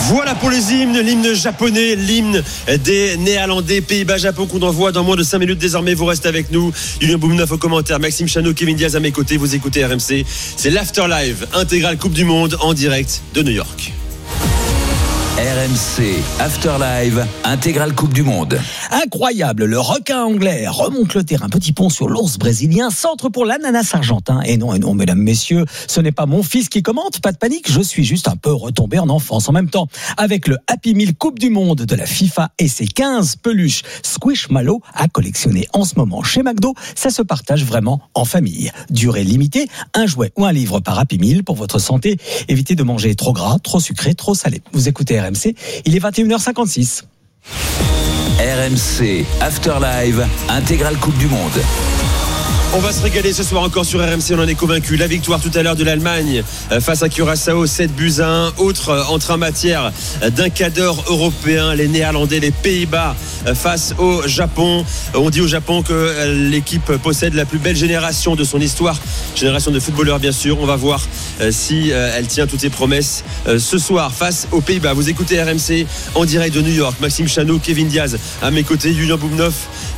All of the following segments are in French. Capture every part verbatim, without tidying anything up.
Voilà pour les hymnes, l'hymne japonais, l'hymne des Néerlandais, Pays-Bas-Japon qu'on envoie dans moins de cinq minutes désormais. Vous restez avec nous. Julien Boumneuf au commentaire, Maxime Chanot, Kevin Diaz à mes côtés. Vous écoutez R M C. C'est l'Afterlive, intégrale Coupe du Monde en direct de New York. R M C Afterlive, intégrale Coupe du Monde. Incroyable, le requin anglais remonte le terrain. Petit pont sur l'ours brésilien, centre pour l'ananas argentin. Et non, et non, mesdames, messieurs, ce n'est pas mon fils qui commente. Pas de panique, je suis juste un peu retombé en enfance. En même temps, avec le Happy Meal Coupe du Monde de la FIFA et ses quinze peluches Squishmallow à collectionner en ce moment chez McDo, ça se partage vraiment en famille. Durée limitée, un jouet ou un livre par Happy Meal pour votre santé. Évitez de manger trop gras, trop sucré, trop salé. Vous écoutez R M C, il est vingt et une heures cinquante-six. R M C Afterlive, intégrale Coupe du Monde. On va se régaler ce soir encore sur R M C, on en est convaincu. La victoire tout à l'heure de l'Allemagne face à Curaçao, sept buts à un. Autre entrée en matière d'un cadre européen, les Néerlandais, les Pays-Bas face au Japon. On dit au Japon que l'équipe possède la plus belle génération de son histoire, génération de footballeurs bien sûr. On va voir si elle tient toutes ses promesses ce soir face aux Pays-Bas. Vous écoutez R M C en direct de New York. Maxime Chanot, Kevin Diaz à mes côtés, Julien Boumneuf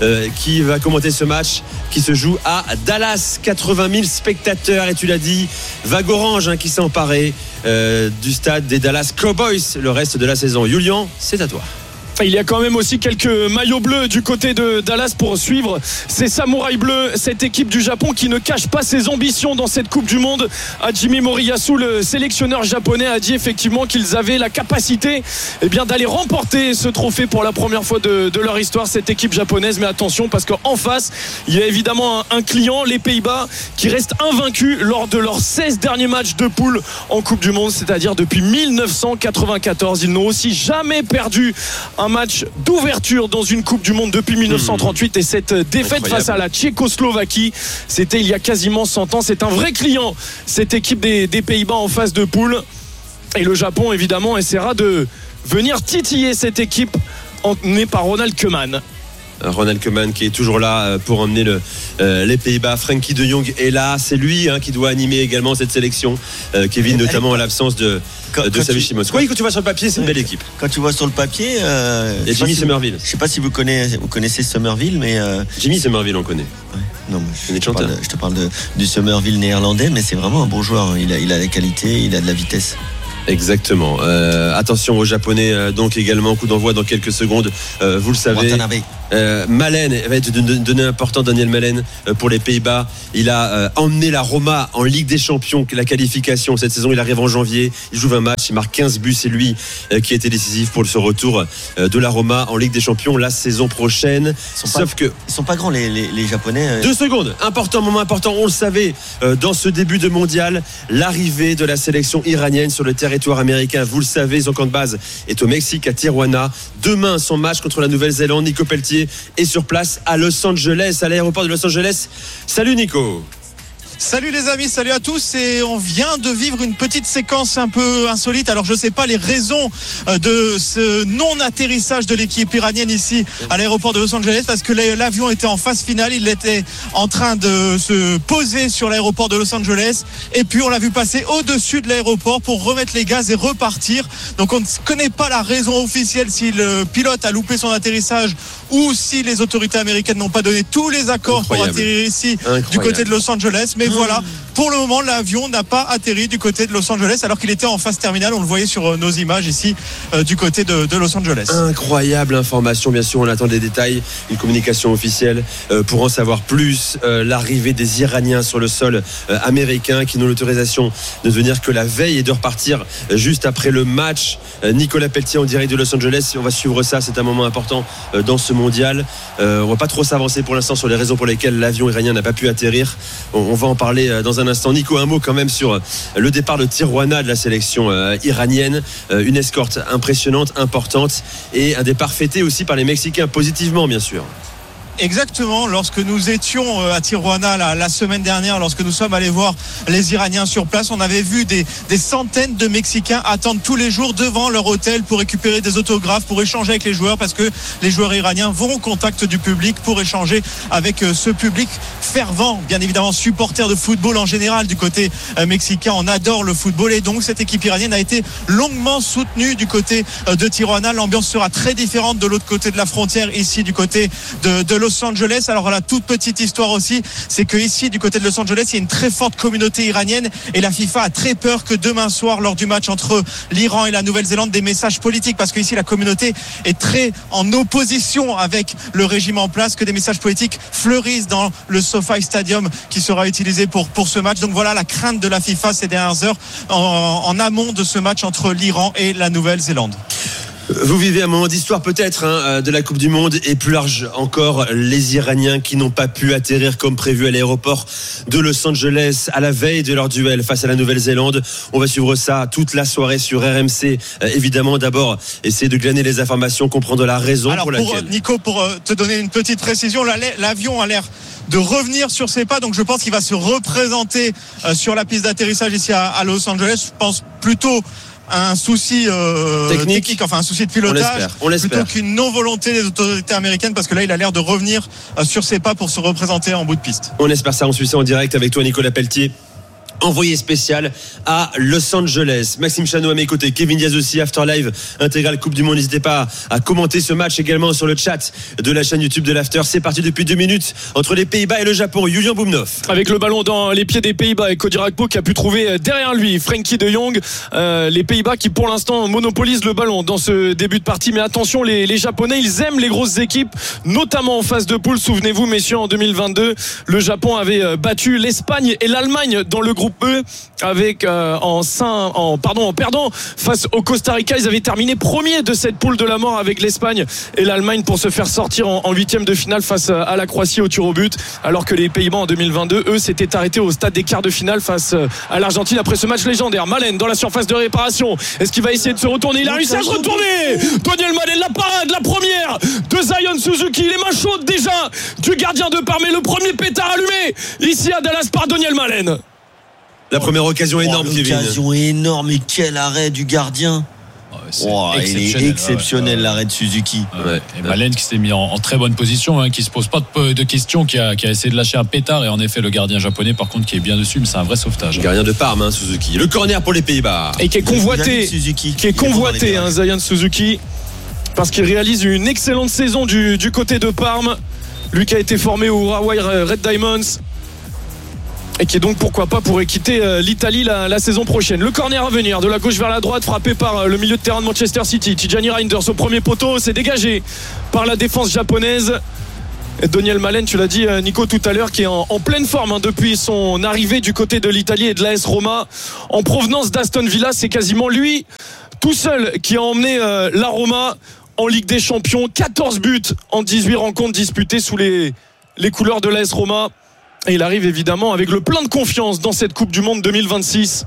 qui va commenter ce match qui se joue à Dallas. Quatre-vingt mille spectateurs, et tu l'as dit, vague orange hein, qui s'est emparée euh, du stade des Dallas Cowboys le reste de la saison. Julien, c'est à toi. Il y a quand même aussi quelques maillots bleus du côté de Dallas pour suivre ces samouraïs bleus, cette équipe du Japon qui ne cache pas ses ambitions dans cette Coupe du Monde. Hajime Moriyasu, le sélectionneur japonais, a dit effectivement qu'ils avaient la capacité eh bien, d'aller remporter ce trophée pour la première fois de, de leur histoire, cette équipe japonaise. Mais attention, parce qu'en face, il y a évidemment un, un client, les Pays-Bas, qui restent invaincus lors de leurs seize derniers matchs de poule en Coupe du Monde, c'est-à-dire depuis dix-neuf cent quatre-vingt-quatorze. Ils n'ont aussi jamais perdu un match d'ouverture dans une Coupe du Monde depuis dix-neuf cent trente-huit, et cette défaite Incroyable. face à la Tchécoslovaquie, c'était il y a quasiment cent ans. C'est un vrai client, cette équipe des, des Pays-Bas en phase de poule, et le Japon évidemment essaiera de venir titiller cette équipe emmenée par Ronald Koeman. Ronald Koeman qui est toujours là pour emmener le, euh, les Pays-Bas. Frankie de Jong est là, c'est lui hein, qui doit animer également cette sélection. euh, Kevin, notamment à l'absence de, quand, de Xavi Simons. Oui, quand tu vois sur le papier, c'est une belle équipe. Quand tu vois sur le papier, euh, il y a Jimmy si Somerville. Vous, je sais pas si vous connaissez, vous connaissez Somerville, mais euh, Jimmy Somerville, on connaît. Ouais. Non, mais je, je, te parle de, je te parle de, du Somerville néerlandais, mais c'est vraiment un bon joueur. Il a, il a la qualité, il a de la vitesse. Exactement. Euh, attention aux Japonais, euh, donc également coup d'envoi dans quelques secondes. Euh, vous le savez. Euh, Malen va être donné important, Daniel Malen euh, pour les Pays-Bas. Il a euh, emmené la Roma en Ligue des Champions, la qualification cette saison. Il arrive en janvier, il joue vingt matchs, il marque quinze buts. C'est lui euh, qui a été décisif pour ce retour euh, de la Roma en Ligue des Champions la saison prochaine. Sauf pas, que ils sont pas grands les, les, les Japonais. Euh... Deux secondes, important moment important. On le savait euh, dans ce début de mondial, l'arrivée de la sélection iranienne sur le territoire américain. Vous le savez, son camp de base est au Mexique, à Tijuana. Demain, son match contre la Nouvelle-Zélande. Nico Pelletier est sur place à Los Angeles, à l'aéroport de Los Angeles. Salut Nico. Salut les amis, salut à tous, et on vient de vivre une petite séquence un peu insolite. Alors je sais pas les raisons de ce non-atterrissage de l'équipe iranienne ici à l'aéroport de Los Angeles, parce que l'avion était en phase finale, il était en train de se poser sur l'aéroport de Los Angeles, et puis on l'a vu passer au-dessus de l'aéroport pour remettre les gaz et repartir. Donc on ne connaît pas la raison officielle, si le pilote a loupé son atterrissage ou si les autorités américaines n'ont pas donné tous les accords Incroyable. pour atterrir ici Incroyable. du côté de Los Angeles. Mais voilà, pour le moment, l'avion n'a pas atterri du côté de Los Angeles, alors qu'il était en phase terminale. On le voyait sur nos images ici euh, du côté de, de Los Angeles. Incroyable information, bien sûr, on attend des détails, une communication officielle euh, pour en savoir plus. Euh, l'arrivée des Iraniens sur le sol euh, américain, qui n'ont l'autorisation de venir que la veille et de repartir euh, juste après le match. Euh, Nicolas Pelletier en direct de Los Angeles, on va suivre ça, c'est un moment important euh, dans ce mondial. Euh, on va pas trop s'avancer pour l'instant sur les raisons pour lesquelles l'avion iranien n'a pas pu atterrir. On, on va en parler euh, dans un instant. Nico, un mot quand même sur euh, le départ de Tijuana de la sélection euh, iranienne. Euh, une escorte impressionnante, importante, et un départ fêté aussi par les Mexicains, positivement bien sûr. Exactement, lorsque nous étions à Tijuana la, la semaine dernière, lorsque nous sommes allés voir les Iraniens sur place, on avait vu des, des centaines de Mexicains attendre tous les jours devant leur hôtel pour récupérer des autographes, pour échanger avec les joueurs, parce que les joueurs iraniens vont au contact du public pour échanger avec ce public fervent, bien évidemment supporter de football en général du côté mexicain. On adore le football et donc cette équipe iranienne a été longuement soutenue du côté de Tijuana. L'ambiance sera très différente de l'autre côté de la frontière, ici du côté de, de Los Angeles. Alors la toute petite histoire aussi, c'est que ici du côté de Los Angeles, il y a une très forte communauté iranienne et la FIFA a très peur que demain soir, lors du match entre l'Iran et la Nouvelle-Zélande, des messages politiques, parce que ici la communauté est très en opposition avec le régime en place, que des messages politiques fleurissent dans le SoFi Stadium qui sera utilisé pour, pour ce match. Donc voilà la crainte de la FIFA ces dernières heures en, en amont de ce match entre l'Iran et la Nouvelle-Zélande. Vous vivez un moment d'histoire peut-être hein, de la Coupe du Monde et plus large encore les Iraniens qui n'ont pas pu atterrir comme prévu à l'aéroport de Los Angeles à la veille de leur duel face à la Nouvelle-Zélande. On va suivre ça toute la soirée sur R M C. Euh, évidemment, d'abord essayer de glaner les informations, comprendre la raison Alors pour pour laquelle. Nico, pour euh, te donner une petite précision, l'avion a l'air de revenir sur ses pas, donc je pense qu'il va se représenter euh, sur la piste d'atterrissage ici à, à Los Angeles. Je pense plutôt un souci euh, technique. technique, enfin un souci de pilotage, on l'espère, on l'espère. plutôt qu'une non-volonté des autorités américaines, parce que là il a l'air de revenir euh, sur ses pas pour se représenter en bout de piste. On espère ça, on suit ça en direct avec toi Nicolas Pelletier, envoyé spécial à Los Angeles. Maxime Chano à mes côtés, Kevin Diaz aussi, After Live intégrale Coupe du Monde. N'hésitez pas à commenter ce match également sur le chat de la chaîne YouTube de l'After. C'est parti depuis deux minutes entre les Pays-Bas et le Japon. Julian Boumnov. Avec le ballon dans les pieds des Pays-Bas et Cody Gakpo qui a pu trouver derrière lui Frenkie de Jong. Euh, les Pays-Bas qui pour l'instant monopolisent le ballon dans ce début de partie. Mais attention, les, les Japonais, ils aiment les grosses équipes, notamment en phase de poule. Souvenez-vous, messieurs, en deux mille vingt-deux, le Japon avait battu l'Espagne et l'Allemagne dans le groupe E, avec euh, en, cinq, en pardon en perdant face au Costa Rica. Ils avaient terminé premier de cette poule de la mort avec l'Espagne et l'Allemagne pour se faire sortir en, en huitième de finale face à la Croatie au tir au but, alors que les Pays-Bas en deux mille vingt-deux, eux, s'étaient arrêtés au stade des quarts de finale face à l'Argentine après ce match légendaire. Malen dans la surface de réparation, est-ce qu'il va essayer de se retourner? Il a réussi à se retourner. Daniel Malen, la parade, la première de Zion Suzuki, les mains chaudes déjà du gardien de Parme, le premier pétard allumé ici à Dallas par Daniel Malen. La première occasion énorme, oh, Kevin. Occasion énorme, et quel arrêt du gardien. C'est oh, exceptionnel, il est exceptionnel, ouais, ouais. l'arrêt de Suzuki. Ouais, ouais. Et Malen qui s'est mis en, en très bonne position, hein, qui se pose pas de, de questions, qui a, qui a essayé de lâcher un pétard, et en effet le gardien japonais par contre qui est bien dessus, mais c'est un vrai sauvetage. Le gardien de Parme, hein, Suzuki. Le corner pour les Pays-Bas. Et qui est convoité, Suzuki, qui est convoité, hein, Zion Suzuki, parce qu'il réalise une excellente saison du, du côté de Parme. Lui qui a été formé au Hawaii Red Diamonds. Et qui est donc pourquoi pas pourrait quitter l'Italie la, la saison prochaine. Le corner à venir de la gauche vers la droite, frappé par le milieu de terrain de Manchester City. Tijani Reinders au premier poteau, c'est dégagé par la défense japonaise. Et Daniel Malen, tu l'as dit Nico tout à l'heure, qui est en, en pleine forme hein, depuis son arrivée du côté de l'Italie et de l'A S Roma en provenance d'Aston Villa. C'est quasiment lui tout seul qui a emmené euh, la Roma en Ligue des Champions. quatorze buts en dix-huit rencontres disputées sous les, les couleurs de l'A S Roma. Et il arrive évidemment avec le plein de confiance dans cette Coupe du Monde deux mille vingt-six.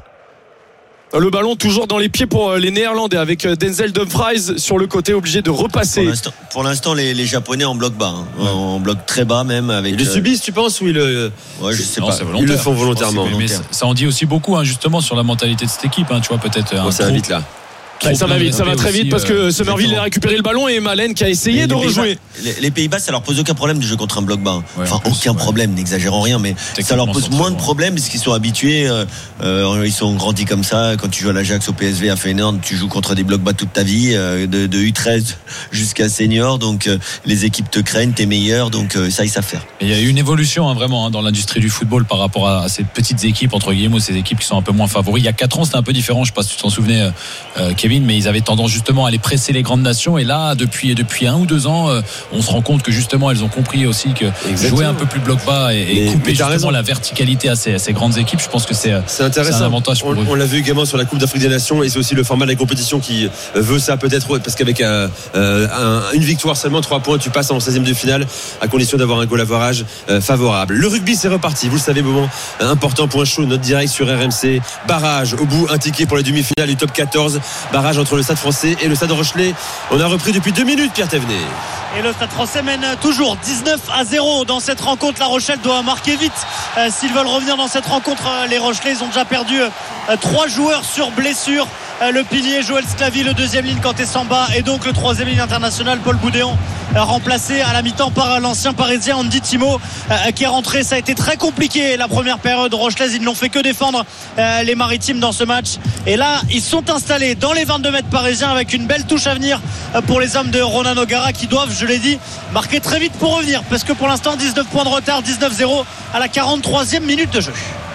Le ballon toujours dans les pieds pour les Néerlandais, avec Denzel Dumfries sur le côté, obligé de repasser. Pour l'instant, pour l'instant les, les Japonais en bloc bas, hein. ouais. En bloc très bas même. Avec, ils le euh... subissent, tu penses, ou ils le... Ouais, je sais non, pas. Ils le font volontairement. Mais ça en dit aussi beaucoup, hein, justement, sur la mentalité de cette équipe. Hein, tu vois, peut-être. Bon, un ça va vite là. Bah, ça va vite, ça va très vite parce que Somerville a récupéré le ballon et Malen qui a essayé de rejouer. Les, les Pays-Bas, ça leur pose aucun problème de jouer contre un bloc bas. Ouais, enfin, plus, aucun ouais. problème, n'exagérons rien, mais ça leur pose moins de problèmes parce qu'ils sont habitués. Euh, euh, ils sont grandis comme ça. Quand tu joues à l'Ajax, au P S V, à Feyenoord, tu joues contre des blocs bas toute ta vie, euh, de, de U treize jusqu'à senior. Donc, euh, les équipes te craignent, t'es meilleur. Donc, euh, ça, ils savent faire. Et il y a eu une évolution hein, vraiment hein, dans l'industrie du football par rapport à, à ces petites équipes, entre guillemets, ces équipes qui sont un peu moins favoris. Il y a quatre ans, c'était un peu différent. Je sais pas si tu t'en souvenais, euh, Kevin, mais ils avaient tendance justement à aller presser les grandes nations, et là depuis, depuis un ou deux ans euh, on se rend compte que justement elles ont compris aussi que Exactement. jouer un peu plus bloc bas et, et mais, couper mais justement raison. la verticalité à ces, à ces grandes équipes, je pense que c'est, c'est, intéressant. c'est un avantage pour on, eux. On l'a vu également sur la Coupe d'Afrique des Nations, et c'est aussi le format de la compétition qui veut ça peut-être, parce qu'avec euh, un, une victoire seulement, trois points, tu passes en seizième de finale à condition d'avoir un goal average euh, favorable. Le rugby c'est reparti, vous le savez, moment important, point chaud, notre direct sur R M C, barrage au bout, un ticket pour la demi-finale du top quatorze, barrage barrage entre le Stade Français et le Stade Rochelais. On a repris depuis deux minutes, Pierre Thévenet. Et le Stade Français mène toujours dix-neuf à zéro dans cette rencontre. La Rochelle doit marquer vite euh, s'ils veulent revenir dans cette rencontre. Euh, les Rochelais, ils ont déjà perdu euh, trois joueurs sur blessure. Euh, le pilier Joël Sclavy, le deuxième ligne Kanté Samba, et donc le troisième ligne international Paul Boudéon, euh, remplacé à la mi-temps par l'ancien parisien Andy Thimo, euh, qui est rentré. Ça a été très compliqué la première période rochelaise. Ils n'ont fait que défendre euh, les Maritimes dans ce match. Et là, ils sont installés dans les vingt-deux mètres parisiens avec une belle touche à venir euh, pour les hommes de Ronan O'Gara qui doivent, je l'ai dit, marquer très vite pour revenir, parce que pour l'instant dix-neuf points de retard, dix-neuf zéro à la quarante-troisième minute de jeu.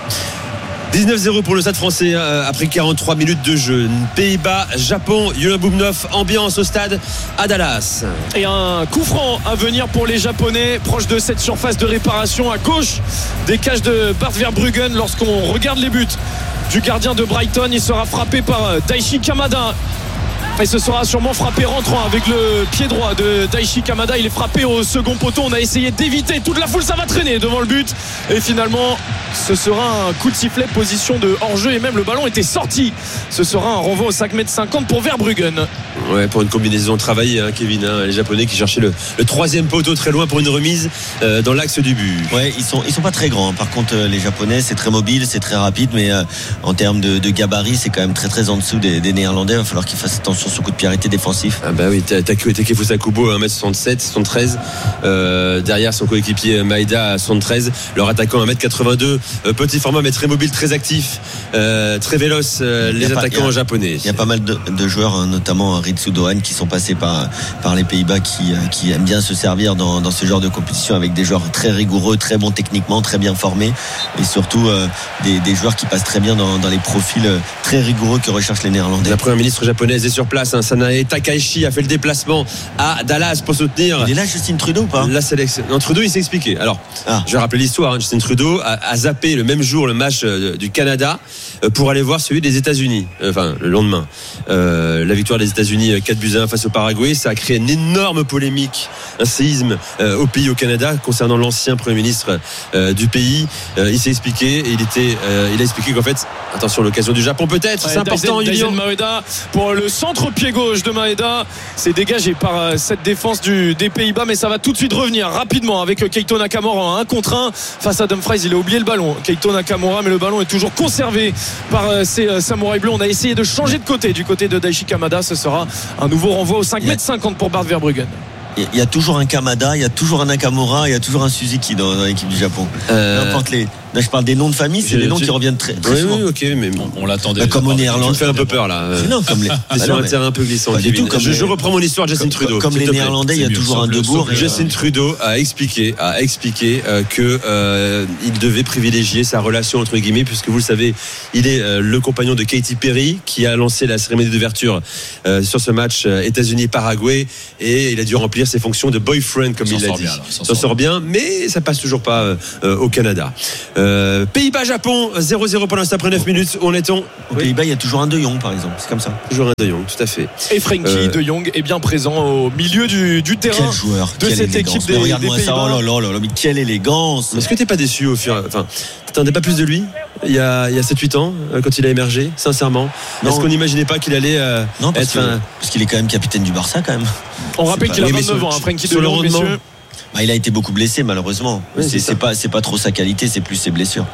dix-neuf zéro pour le Stade Français euh, après quarante-trois minutes de jeu. Pays-Bas, Japon, Yulia Boubnov, ambiance au stade à Dallas. Et un coup franc à venir pour les Japonais, proche de cette surface de réparation à gauche des cages de Bart Verbruggen. Lorsqu'on regarde les buts du gardien de Brighton, il sera frappé par Daichi Kamada. Et ce sera sûrement frappé rentrant avec le pied droit de Daichi Kamada. Il est frappé au second poteau. On a essayé d'éviter toute la foule, ça va traîner devant le but. Et finalement, ce sera un coup de sifflet, position de hors-jeu. Et même le ballon était sorti. Ce sera un renvoi au cinq mètres cinquante pour Verbruggen. Ouais, pour une combinaison travaillée, hein, Kevin. Hein, les Japonais qui cherchaient le, le troisième poteau très loin pour une remise euh, dans l'axe du but. Ouais, ils sont, ils sont pas très grands. Par contre, euh, les Japonais, c'est très mobile, c'est très rapide. Mais euh, en termes de, de gabarit, c'est quand même très très en dessous des, des Néerlandais. Il va falloir qu'ils fassent attention sur coup de pied arrêté défensif. Ah bah oui, Takefusa Kubo à un mètre soixante-sept, soixante-treize, euh, derrière son coéquipier Maeda à soixante-treize, leur attaquant à un mètre quatre-vingt-deux, euh, petit format mais très mobile, très actif, euh, très véloce, euh, les attaquants pas, a, japonais. Il y a pas mal de, de joueurs, hein, notamment Ritsu Dohan, qui sont passés par, par les Pays-Bas, qui, qui aiment bien se servir dans, dans ce genre de compétition avec des joueurs très rigoureux, très bons techniquement, très bien formés, et surtout euh, des, des joueurs qui passent très bien dans, dans les profils très rigoureux que recherchent les Néerlandais. La première ministre japonaise est sur place, hein. Sanae Takaichi a fait le déplacement à Dallas pour soutenir. Il est là, Justin Trudeau, ou pas la sélection. Non, Trudeau, il s'est expliqué. Alors, ah. je vais rappeler l'histoire. Hein. Justin Trudeau a, a zappé le même jour le match euh, du Canada euh, pour aller voir celui des États-Unis. Euh, enfin, le lendemain. Euh, la victoire des États-Unis quatre buts à un face au Paraguay, ça a créé une énorme polémique, un séisme euh, au pays, au Canada, concernant l'ancien Premier ministre euh, du pays. Euh, il s'est expliqué et il était, euh, il a expliqué qu'en fait, attention, l'occasion du Japon peut-être, ouais, c'est important. Daisen Maeda pour le centre-pied gauche de Maeda, c'est dégagé par cette défense du, des Pays-Bas, mais ça va tout de suite revenir rapidement avec Keito Nakamura, un contre un face à Dumfries. Il a oublié le ballon, Keito Nakamura, mais le ballon est toujours conservé par ces samouraïs bleus. On a essayé de changer de côté du côté de Daichi Kamada. Ce sera un nouveau renvoi au cinq mètres cinquante pour Bart Verbruggen. Il y a toujours un Kamada, il y a toujours un Nakamura, il y a toujours un Suzuki dans, dans l'équipe du Japon. Euh... N'importe les. Là, je parle des noms de famille, c'est des noms qui reviennent très, très oui, souvent. Oui, ok, mais bon, on, on l'attendait. Bah, comme au Néerlandais. Tu me fais un peu peur là. Mais non, comme les. C'est sur un terrain un peu glissant. Tout, je, je reprends mon histoire, Justin comme, Trudeau. Comme les Néerlandais, il y a toujours un Debourg. Justin Trudeau a expliqué, a expliqué euh, que euh, il devait privilégier sa relation entre guillemets, puisque vous le savez, il est euh, le compagnon de Katy Perry qui a lancé la cérémonie d'ouverture euh, sur ce match euh, États-Unis-Paraguay, et il a dû remplir ses fonctions de boyfriend, comme il l'a dit. Ça sort bien, mais ça passe toujours pas euh, au Canada. Euh, Pays-Bas-Japon, zéro zéro pour l'instant après neuf minutes. On est en... Aux oui. Pays-Bas, il y a toujours un De Jong, par exemple. C'est comme ça. Toujours un De Jong, tout à fait. Et Frenkie euh... De Jong est bien présent au milieu du, du terrain. Quel joueur, de cette élégance. équipe des, des Pays-Bas. Ça, oh là là là là, mais quelle élégance. Est-ce que t'es pas déçu au fur et à enfin, t'attendais pas plus de lui il y a, il y a sept huit ans, quand il a émergé, sincèrement? Non. Est-ce qu'on n'imaginait pas qu'il allait euh, non, parce être que, un... parce qu'il est quand même capitaine du Barça, quand même. On rappelle pas... qu'il a oui, vingt-neuf ans, hein, Frenkie De Jong, messieurs. Bah, il a été beaucoup blessé, malheureusement. Oui, c'est, c'est, c'est, pas, c'est pas trop sa qualité, c'est plus ses blessures.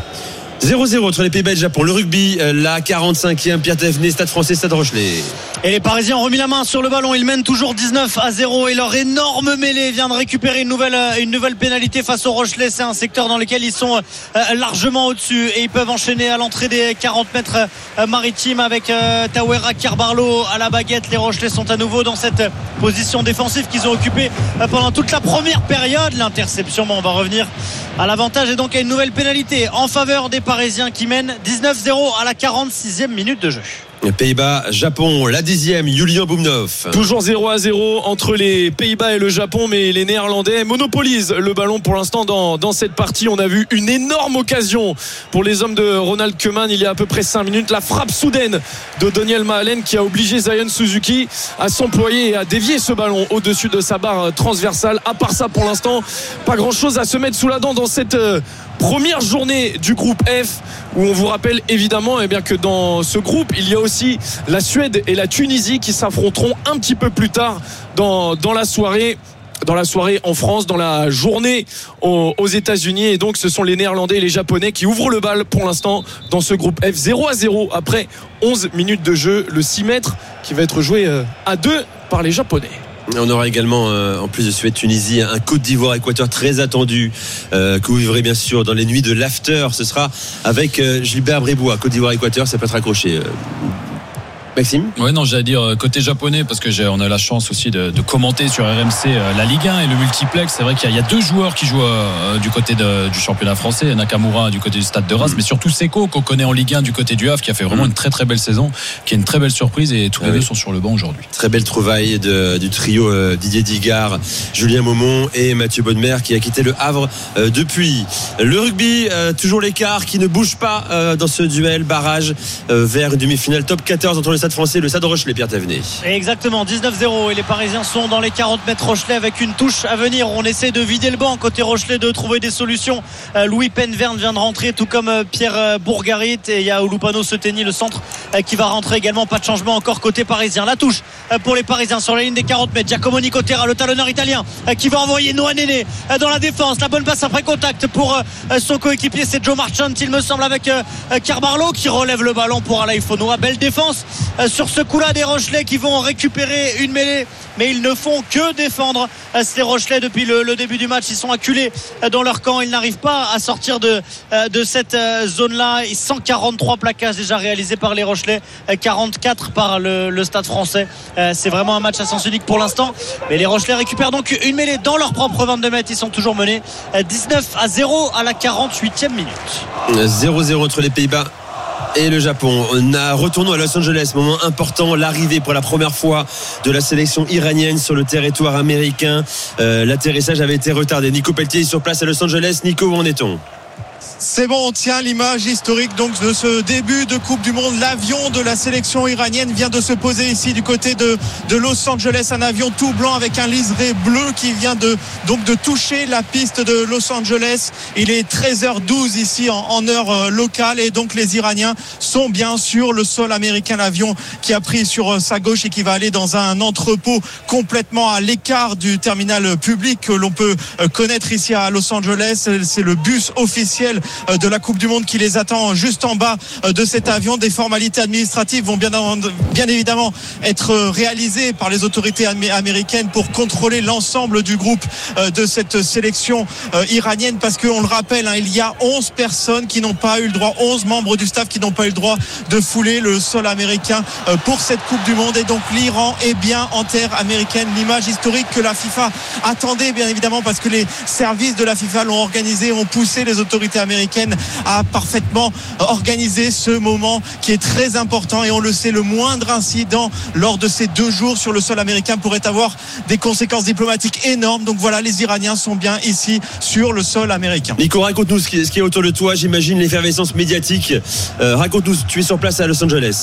zéro zéro entre les Pays-Bas et le Japon. Le rugby, la quarante-cinquième, Pierre Thévenet, Stade Français, Stade Rochelais. Et les Parisiens ont remis la main sur le ballon. Ils mènent toujours dix-neuf à zéro et leur énorme mêlée vient de récupérer une nouvelle, une nouvelle pénalité face au Rochelais. C'est un secteur dans lequel ils sont largement au-dessus et ils peuvent enchaîner à l'entrée des quarante mètres maritimes avec Tawera Carbarlo à la baguette. Les Rochelais sont à nouveau dans cette position défensive qu'ils ont occupée pendant toute la première période. L'interception, bon, on va revenir à l'avantage et donc à une nouvelle pénalité en faveur des Parisiens qui mènent dix-neuf zéro à la quarante-sixième minute de jeu. Pays-Bas, Japon, la dixième, Yulia Boubnov. Toujours zéro à zéro entre les Pays-Bas et le Japon, mais les Néerlandais monopolisent le ballon pour l'instant dans, dans cette partie. On a vu une énorme occasion pour les hommes de Ronald Koeman il y a à peu près cinq minutes. La frappe soudaine de Daniel Mahalen qui a obligé Zion Suzuki à s'employer et à dévier ce ballon au-dessus de sa barre transversale. À part ça, pour l'instant, pas grand-chose à se mettre sous la dent dans cette Première journée du groupe F, où on vous rappelle évidemment eh bien, que dans ce groupe il y a aussi la Suède et la Tunisie qui s'affronteront un petit peu plus tard dans, dans la soirée dans la soirée en France, dans la journée aux, aux États-Unis. Et donc ce sont les Néerlandais et les Japonais qui ouvrent le bal pour l'instant dans ce groupe F. Zéro à zéro après onze minutes de jeu, le six mètres qui va être joué à deux par les Japonais. On aura également, euh, en plus de Suède-Tunisie, un Côte d'Ivoire-Équateur très attendu euh, que vous vivrez bien sûr dans les nuits de l'after. Ce sera avec euh, Gilbert Brébois. Côte d'Ivoire-Équateur, ça peut être accroché. Euh, Maxime ? Ouais, non, j'allais dire côté japonais, parce que j'ai, on a la chance aussi de, de commenter sur R M C euh, la Ligue un et le multiplex. C'est vrai qu'il y a, il y a deux joueurs qui jouent euh, du côté de, du championnat français, Nakamura du côté du Stade de Reims, mmh. mais surtout Seko qu'on connaît en Ligue un du côté du Havre, qui a fait vraiment mmh. une très très belle saison, qui est une très belle surprise, et tous ah les oui. deux sont sur le banc aujourd'hui. Très belle trouvaille de, du trio euh, Didier Digard, Julien Maumont et Mathieu Bonnemer, qui a quitté le Havre euh, depuis. Le rugby, euh, toujours l'écart qui ne bouge pas euh, dans ce duel barrage euh, vers une demi-finale top quatorze entre le Stade français et le Stade Rochelais. Pierre Tavenet. Exactement, dix-neuf zéro, et les Parisiens sont dans les quarante mètres Rochelais avec une touche à venir. On essaie de vider le banc côté Rochelais, de trouver des solutions. euh, Louis Penverne vient de rentrer, tout comme euh, Pierre Bourgarit, et il y a Olupano Seteni, le centre, euh, qui va rentrer également. Pas de changement encore côté parisien. La touche euh, pour les Parisiens sur la ligne des quarante mètres. Giacomo Nicotera, le talonneur italien, euh, qui va envoyer Noah Néné euh, dans la défense. La bonne passe après contact pour euh, son coéquipier, c'est Joe Marchant, il me semble, avec euh, Carbarlo qui relève le ballon pour Alain Fonoa. Belle défense euh, sur ce coup-là des Rochelais, qui vont récupérer une mêlée, mais ils ne font que défendre. Ces Rochelais, depuis le, le début du match, ils sont acculés dans leur camp, ils n'arrivent pas à sortir de, de cette zone-là. cent quarante-trois plaquages déjà réalisés par les Rochelais, quarante-quatre par le, le Stade français. C'est vraiment un match à sens unique pour l'instant, mais les Rochelais récupèrent donc une mêlée dans leur propre vingt-deux mètres. Ils sont toujours menés dix-neuf à zéro à la quarante-huitième minute. zéro zéro entre les Pays-Bas et le Japon. On a retournons à Los Angeles, moment important, l'arrivée pour la première fois de la sélection iranienne sur le territoire américain. Euh, l'atterrissage avait été retardé. Nico Pelletier est sur place à Los Angeles. Nico, où en est-on ? C'est bon, on tient l'image historique donc de ce début de Coupe du Monde. L'avion de la sélection iranienne vient de se poser ici du côté de, de Los Angeles, un avion tout blanc avec un liseré bleu qui vient de, donc de toucher la piste de Los Angeles. Il est treize heures douze ici en, en heure locale, et donc les Iraniens sont bien sur le sol américain. L'avion qui a pris sur sa gauche et qui va aller dans un entrepôt complètement à l'écart du terminal public que l'on peut connaître ici à Los Angeles. C'est le bus officiel de la Coupe du Monde qui les attend juste en bas de cet avion. Des formalités administratives vont bien, bien évidemment être réalisées par les autorités américaines pour contrôler l'ensemble du groupe de cette sélection iranienne, parce qu'on le rappelle, hein, il y a onze personnes qui n'ont pas eu le droit, onze membres du staff qui n'ont pas eu le droit de fouler le sol américain pour cette Coupe du Monde, et donc l'Iran est bien en terre américaine. L'image historique que la FIFA attendait, bien évidemment, parce que les services de la FIFA l'ont organisé, ont poussé les autorités américaines a parfaitement organisé ce moment qui est très important, et on le sait, le moindre incident lors de ces deux jours sur le sol américain pourrait avoir des conséquences diplomatiques énormes. Donc voilà, les Iraniens sont bien ici sur le sol américain. Nico, raconte-nous ce qui est, ce qui est autour de toi. J'imagine l'effervescence médiatique. Euh, raconte-nous, tu es sur place à Los Angeles.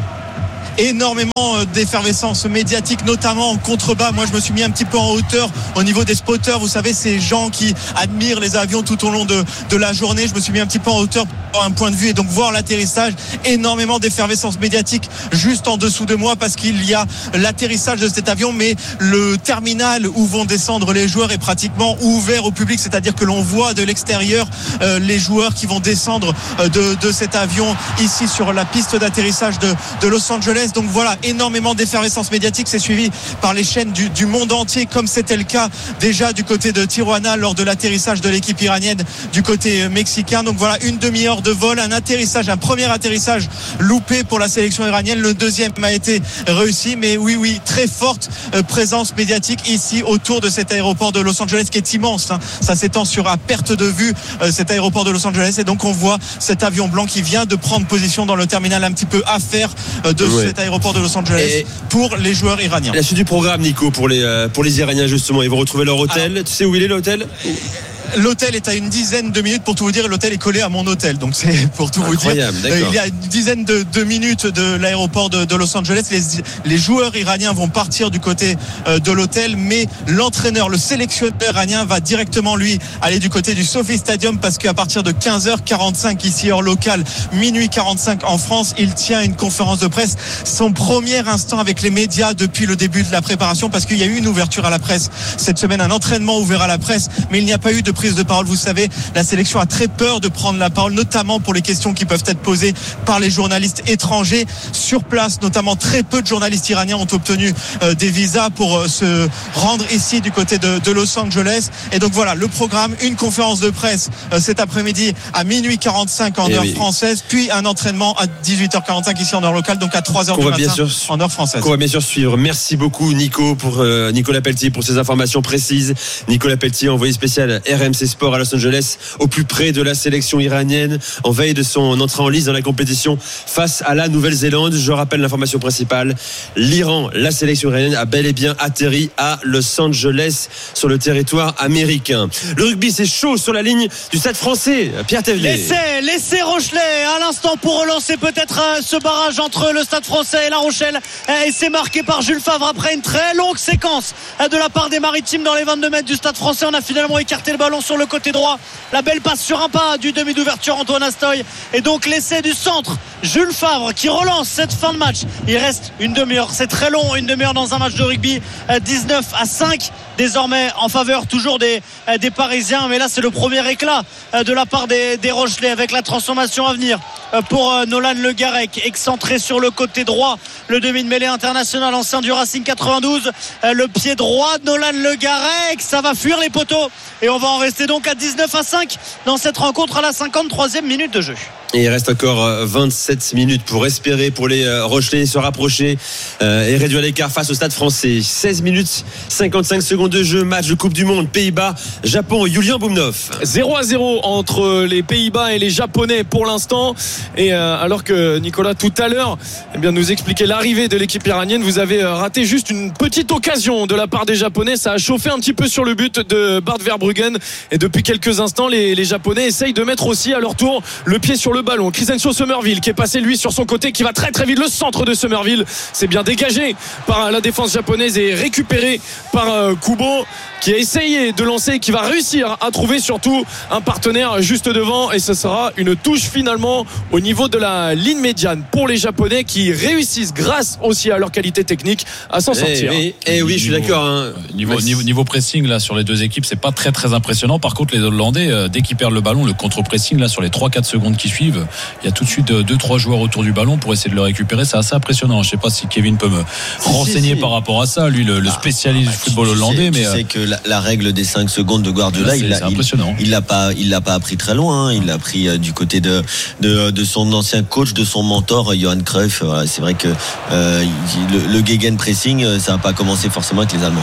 Énormément d'effervescence médiatique, notamment en contrebas. Moi, je me suis mis un petit peu en hauteur au niveau des spotters. Vous savez, ces gens qui admirent les avions tout au long de, de la journée. Je me suis mis un petit peu en hauteur pour avoir un point de vue et donc voir l'atterrissage. Énormément d'effervescence médiatique juste en dessous de moi, parce qu'il y a l'atterrissage de cet avion, mais le terminal où vont descendre les joueurs est pratiquement ouvert au public. C'est-à-dire que l'on voit de l'extérieur euh, les joueurs qui vont descendre euh, de, de cet avion ici sur la piste d'atterrissage de, de Los Angeles. Donc voilà, énormément d'effervescence médiatique. C'est suivi par les chaînes du, du monde entier, comme c'était le cas déjà du côté de Tijuana lors de l'atterrissage de l'équipe iranienne du côté mexicain. Donc voilà, une demi-heure de vol, un atterrissage, un premier atterrissage loupé pour la sélection iranienne. Le deuxième a été réussi, mais oui, oui, très forte présence médiatique ici autour de cet aéroport de Los Angeles qui est immense, hein. Ça s'étend sur à perte de vue, cet aéroport de Los Angeles, et donc on voit cet avion blanc qui vient de prendre position dans le terminal un petit peu affaire de ouais. cet aéroport de Los Angeles et pour les joueurs iraniens. La suite du programme, Nico, pour les, pour les Iraniens, justement, ils vont retrouver leur hôtel. Alors, tu sais où il est, l'hôtel ? l'hôtel est à une dizaine de minutes, pour tout vous dire. L'hôtel est collé à mon hôtel, donc c'est pour tout Incroyable, vous dire. d'accord. Il y a une dizaine de, de minutes de l'aéroport de, de Los Angeles. Les, les joueurs iraniens vont partir du côté de l'hôtel, mais l'entraîneur, le sélectionneur iranien va directement lui aller du côté du Sophie Stadium, parce qu'à partir de quinze heures quarante-cinq ici hors local, minuit quarante-cinq en France, il tient une conférence de presse, son premier instant avec les médias depuis le début de la préparation, parce qu'il y a eu une ouverture à la presse cette semaine, un entraînement ouvert à la presse, mais il n'y a pas eu de prise de parole. Vous savez, la sélection a très peur de prendre la parole, notamment pour les questions qui peuvent être posées par les journalistes étrangers sur place. Notamment, très peu de journalistes iraniens ont obtenu euh, des visas pour euh, se rendre ici du côté de, de Los Angeles. Et donc voilà le programme, une conférence de presse euh, cet après-midi à minuit quarante-cinq en Et heure oui. française, puis un entraînement à dix-huit heures quarante-cinq ici en heure locale, donc à trois heures Qu'on du va bien matin sûr- en heure française. Qu'on va bien sûr suivre. Merci beaucoup Nico pour euh, Nicolas Pelletier pour ces informations précises. Nicolas Pelletier, envoyé spécial R M C Sport à Los Angeles, au plus près de la sélection iranienne, en veille de son entrée en lice dans la compétition face à la Nouvelle-Zélande. Je rappelle l'information principale. L'Iran, la sélection iranienne, a bel et bien atterri à Los Angeles sur le territoire américain. Le rugby, c'est chaud sur la ligne du Stade français. Pierre Thévenet. L'essai, l'essai Rochelet à l'instant pour relancer peut-être euh, ce barrage entre le Stade français et La Rochelle. Euh, et c'est marqué par Jules Favre après une très longue séquence euh, de la part des Maritimes dans les vingt-deux mètres du Stade français. On a finalement écarté le ballon sur le côté droit. La belle passe sur un pas du demi d'ouverture Antoine Astoy. Et donc l'essai du centre, Jules Favre qui relance cette fin de match. Il reste une demi-heure, c'est très long, une demi-heure dans un match de rugby. euh, dix-neuf à cinq désormais en faveur toujours des, euh, des Parisiens. Mais là c'est le premier éclat euh, de la part des, des Rochelais, avec la transformation à venir euh, pour euh, Nolan Le Garec, excentré sur le côté droit, le demi de mêlée international ancien du Racing quatre-vingt-douze. Euh, le pied droit de Nolan Le Garec, ça va fuir les poteaux et on va en rester donc à dix-neuf à cinq dans cette rencontre à la cinquante-troisième minute de jeu. Et il reste encore vingt-sept minutes pour espérer pour les Rochelais se rapprocher euh, et réduire l'écart face au Stade français. seize minutes cinquante-cinq secondes de jeu, match de Coupe du Monde Pays-Bas Japon. Julien Boumnov. zéro à zéro entre les Pays-Bas et les Japonais pour l'instant. Et euh, alors que Nicolas tout à l'heure eh bien, nous expliquait l'arrivée de l'équipe iranienne, vous avez raté juste une petite occasion de la part des Japonais. Ça a chauffé un petit peu sur le but de Bart Verbruggen. Et depuis quelques instants, les, les Japonais essayent de mettre aussi à leur tour le pied sur le ballon. Crescencio Somerville qui est passé lui sur son côté, qui va très très vite. Le centre de Somerville, c'est bien dégagé par la défense japonaise et récupéré par euh, Kubo, qui a essayé de lancer, qui va réussir à trouver surtout un partenaire juste devant, et ce sera une touche finalement au niveau de la ligne médiane pour les Japonais, qui réussissent grâce aussi à leur qualité technique à s'en sortir. Eh oui, eh oui, je suis Niveau- d'accord. Hein. Niveau, Ouais, niveau, niveau pressing là sur les deux équipes, c'est pas très très impressionnant. Par contre, les Hollandais, euh, dès qu'ils perdent le ballon, le contre-pressing là sur les trois quatre secondes qui suivent, il y a tout de suite deux trois joueurs autour du ballon pour essayer de le récupérer. C'est assez impressionnant. Je sais pas si Kevin peut me Si, renseigner si, si. par rapport à ça. Lui, le, le spécialiste du football Tu sais- hollandais, tu mais sais euh, que la, la règle des cinq secondes de Guardiola, là, c'est- il l'a c'est impressionnant. il, il l'a pas il l'a pas appris très loin, hein. Il l'a appris euh, du côté de, de de son ancien coach, de son mentor euh, Johan Cruyff. Voilà, c'est vrai que euh, il- le, le gegenpressing, euh, ça n'a pas commencé forcément avec les Allemands.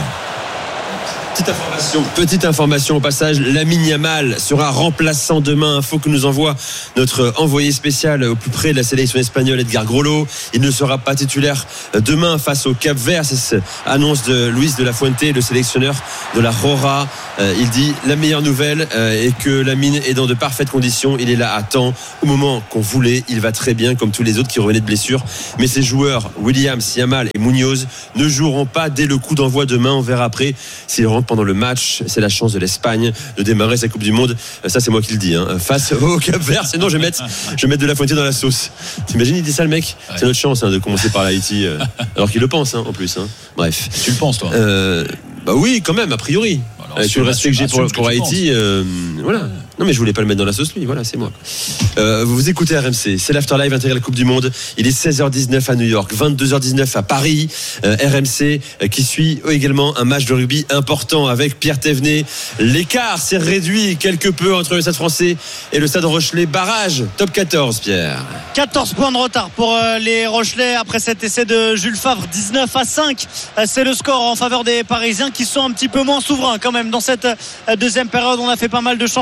Petite information, petite information au passage, Lamine Yamal sera remplaçant demain. Info que nous envoie notre envoyé spécial au plus près de la sélection espagnole, Edgar Groslo. Il ne sera pas titulaire demain face au Cap-Vert. C'est ce annonce de Luis de la Fuente, le sélectionneur de la Rora. Euh, il dit la meilleure nouvelle euh, est que Lamine est dans de parfaites conditions. Il est là à temps, au moment qu'on voulait. Il va très bien, comme tous les autres qui revenaient de blessures. Mais ces joueurs, Williams, Yamal et Munoz, ne joueront pas dès le coup d'envoi demain. On verra après s'ils rentrent pendant le match. C'est la chance de l'Espagne de démarrer sa Coupe du Monde. Ça, c'est moi qui le dis, hein, face au Cap-Vert. Sinon, je vais mettre, je vais mettre de la Fuente dans la sauce. T'imagines, il dit ça, le mec? Ouais. C'est notre chance, hein, de commencer par l'Haïti, euh, alors qu'il le pense, hein, en plus, hein. Bref. tu le penses toi? Euh, bah oui, quand même, a priori. Alors, Avec tout le respect que j'ai pour, assume ce que pour tu Haïti, euh, voilà. Non, mais je voulais pas le mettre dans la sauce, lui. Voilà, c'est moi. Euh, vous écoutez R M C, c'est l'After Live intégrale Coupe du Monde. Il est seize heures dix-neuf à New York, vingt-deux heures dix-neuf à Paris. Euh, R M C euh, qui suit également un match de rugby important avec Pierre Thévenet. L'écart s'est réduit quelque peu entre le Stade français et le Stade Rochelais. Barrage, top quatorze, Pierre. quatorze points de retard pour euh, les Rochelais après cet essai de Jules Favre. Dix-neuf à cinq, euh, c'est le score en faveur des Parisiens, qui sont un petit peu moins souverains quand même dans cette euh, deuxième période. On a fait pas mal de changements, changement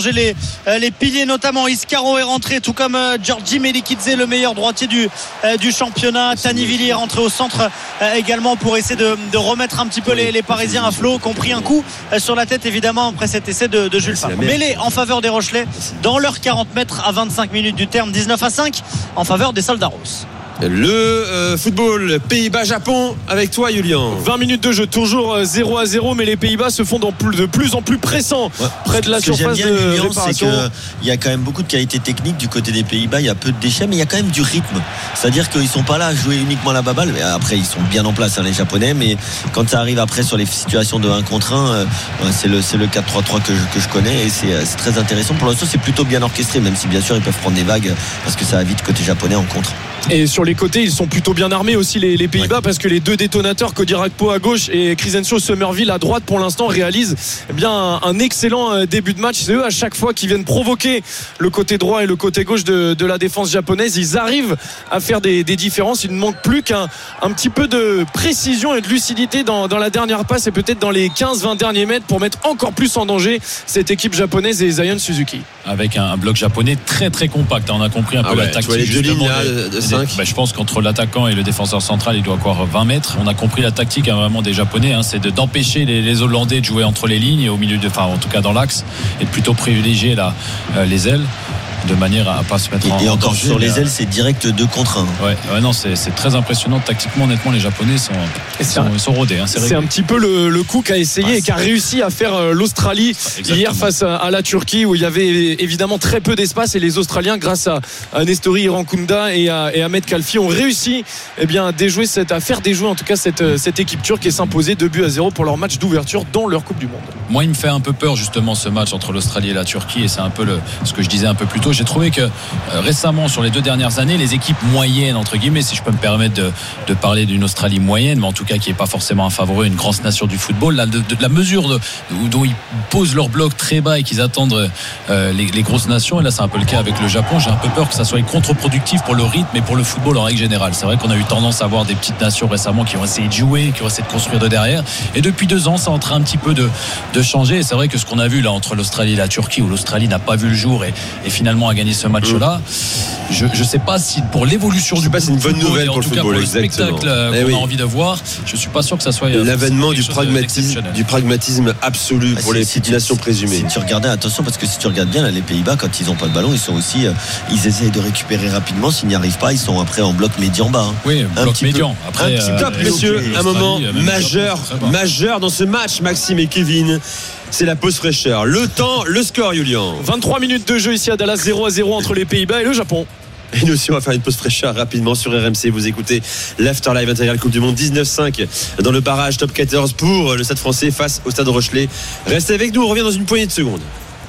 changé les, les piliers, notamment Iscaro est rentré, tout comme Giorgi Melikidze, le meilleur droitier du, du championnat. Tanivilli est rentré au centre également pour essayer de, de remettre un petit peu les, les Parisiens à flot, qui ont pris un coup sur la tête évidemment après cet essai de, de Jules Favre. Mêlée en faveur des Rochelais dans leurs quarante mètres à vingt-cinq minutes du terme, dix-neuf à cinq en faveur des Soldats Roses. Le euh, football Pays-Bas-Japon avec toi, Julien. vingt minutes de jeu, toujours zéro à zéro, mais les Pays-Bas se font dans plus, de plus en plus pressants ouais. près de la Ce surface que j'aime bien, de Julien, réparation. C'est qu'il y a quand même beaucoup de qualité technique du côté des Pays-Bas. Il y a peu de déchets, mais il y a quand même du rythme. C'est-à-dire qu'ils sont pas là à jouer uniquement la baballe. Après, ils sont bien en place, hein, les Japonais, mais quand ça arrive après sur les situations de un contre un, euh, c'est le c'est le quatre trois trois que je, que je connais et c'est, c'est très intéressant. Pour l'instant, c'est plutôt bien orchestré, même si bien sûr ils peuvent prendre des vagues parce que ça va vite côté japonais en contre. Et sur les côtés, ils sont plutôt bien armés aussi, les, les Pays-Bas, ouais. parce que les deux détonateurs, Cody Rakpo à gauche et Crescencio Summerville à droite, pour l'instant réalisent eh bien un, un excellent début de match. C'est eux à chaque fois qui viennent provoquer le côté droit et le côté gauche de, de la défense japonaise. Ils arrivent à faire des, des différences. Il ne manque plus qu'un un petit peu de précision et de lucidité dans, dans la dernière passe et peut-être dans les quinze vingt derniers mètres pour mettre encore plus en danger cette équipe japonaise et Zion Suzuki. Avec un, un bloc japonais très très compact. On a compris un ah peu ouais, la tactique. Les deux lignes là, de cinq. Ben, je pense qu'entre l'attaquant et le défenseur central, il doit avoir vingt mètres. On a compris la tactique hein, vraiment des Japonais, hein, c'est de, d'empêcher les, les Hollandais de jouer entre les lignes et au milieu de, enfin en tout cas dans l'axe, et de plutôt privilégier la, euh, les ailes, de manière à ne pas se mettre et, en, et en encore danger, sur les euh, ailes, c'est direct deux contre un. Ouais, ouais non, c'est, c'est très impressionnant tactiquement. Honnêtement, les Japonais sont, ils sont, ils sont rodés. Hein, c'est c'est un petit peu le, le coup qu'a essayé ouais, et qu'a réussi à faire euh, l'Australie exactement. Hier face à, à la Turquie, où il y avait évidemment très peu d'espace et les Australiens, grâce à, à Nestori Irankunda et à, et à Ahmed Kalfi, ont réussi eh bien, à, déjouer cette, à faire déjouer en tout cas cette, cette équipe turque et s'imposer deux buts à zéro pour leur match d'ouverture dans leur Coupe du Monde. Moi, il me fait un peu peur justement ce match entre l'Australie et la Turquie, et c'est un peu le, ce que je disais un peu plus tôt. J'ai trouvé que Euh, récemment, sur les deux dernières années, les équipes moyennes entre guillemets, si je peux me permettre de, de parler d'une Australie moyenne, mais en tout cas qui n'est pas forcément un favori, une grande nation du football, là, de, de, de la mesure de, dont ils posent leur bloc très bas et qu'ils attendent euh, les, les grosses nations, et là c'est un peu le cas avec le Japon. J'ai un peu peur que ça soit contre-productif pour le rythme et pour le football en règle générale. C'est vrai qu'on a eu tendance à voir des petites nations récemment qui ont essayé de jouer, qui ont essayé de construire de derrière, et depuis deux ans ça est en train un petit peu de, de changer. Et c'est vrai que ce qu'on a vu là entre l'Australie et la Turquie, où l'Australie n'a pas vu le jour et, et finalement a gagné ce match là, je ne sais pas si pour l'évolution du pas c'est une bonne nouvelle pour le football, pour le exactement. spectacle eh qu'on oui. a envie de voir, je suis pas sûr que ça soit l'avènement du pragmatisme, du pragmatisme absolu pour ah, les petites nations présumées. Si tu regardais, attention, parce que si tu regardes bien là, les Pays-Bas, quand ils n'ont pas de ballon, ils sont aussi euh, ils essayent de récupérer rapidement. S'ils n'y arrivent pas, ils sont après en bloc médian bas, hein. Oui, un bloc petit médian peu, après un petit euh, top peu, messieurs, okay. un moment majeur majeur dans ce match, Maxime et Kevin. C'est la pause fraîcheur. Le temps, le score, Julien. vingt-trois minutes de jeu ici à Dallas, zéro à zéro entre les Pays-Bas et le Japon. Et nous aussi, on va faire une pause fraîcheur rapidement sur R M C. Vous écoutez l'After Live Intégral Coupe du Monde, dix-neuf cinq dans le barrage top quatorze pour le Stade Français face au Stade Rochelais. Restez avec nous, on revient dans une poignée de secondes.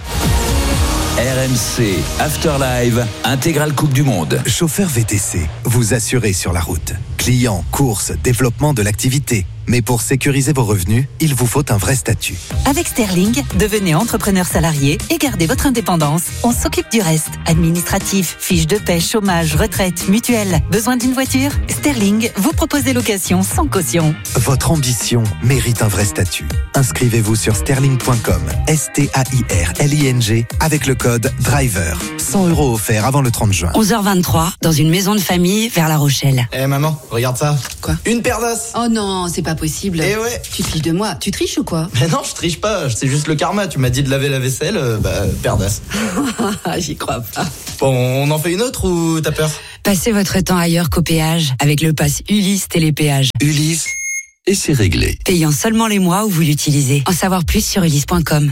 R M C After Live Intégral Coupe du Monde. Chauffeur V T C, vous assurez sur la route. Clients, courses, développement de l'activité. Mais pour sécuriser vos revenus, il vous faut un vrai statut. Avec Sterling, devenez entrepreneur salarié et gardez votre indépendance. On s'occupe du reste. Administratif, fiches de paie, chômage, retraite, mutuelle. Besoin d'une voiture ? Sterling vous propose des locations sans caution. Votre ambition mérite un vrai statut. Inscrivez-vous sur sterling point com, S T A I R L I N G, avec le code DRIVER. cent euros offerts avant le trente juin. onze heures vingt-trois, dans une maison de famille vers La Rochelle. Eh hey maman, regarde ça. Quoi ? Une paire d'os. Oh non, c'est pas possible. Eh ouais. Tu triches de moi. Tu triches ou quoi ? Mais non, je triche pas. C'est juste le karma. Tu m'as dit de laver la vaisselle, euh, bah, paire d'os. J'y crois pas. Bon, on en fait une autre ou t'as peur ? Passez votre temps ailleurs qu'au péage avec le pass Ulysse Télépéage. Ulysse, et c'est réglé. Payant seulement les mois où vous l'utilisez. En savoir plus sur ulysse point com.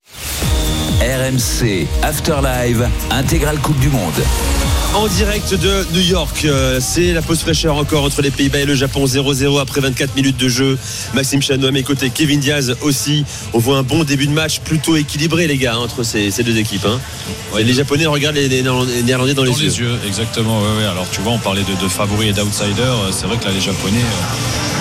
R M C After Live Intégral Coupe du Monde. En direct de New York, c'est la pause fraîcheur encore entre les Pays-Bas et le Japon, zéro zéro après vingt-quatre minutes de jeu. Maxime Chano à mes côtés, Kevin Diaz aussi. On voit un bon début de match plutôt équilibré les gars entre ces, ces deux équipes, hein. Ouais, les Japonais regardent les, les Néerlandais dans, dans les, les yeux. yeux. Exactement, ouais, ouais. Alors tu vois, on parlait de, de favoris et d'outsiders. C'est vrai que là les Japonais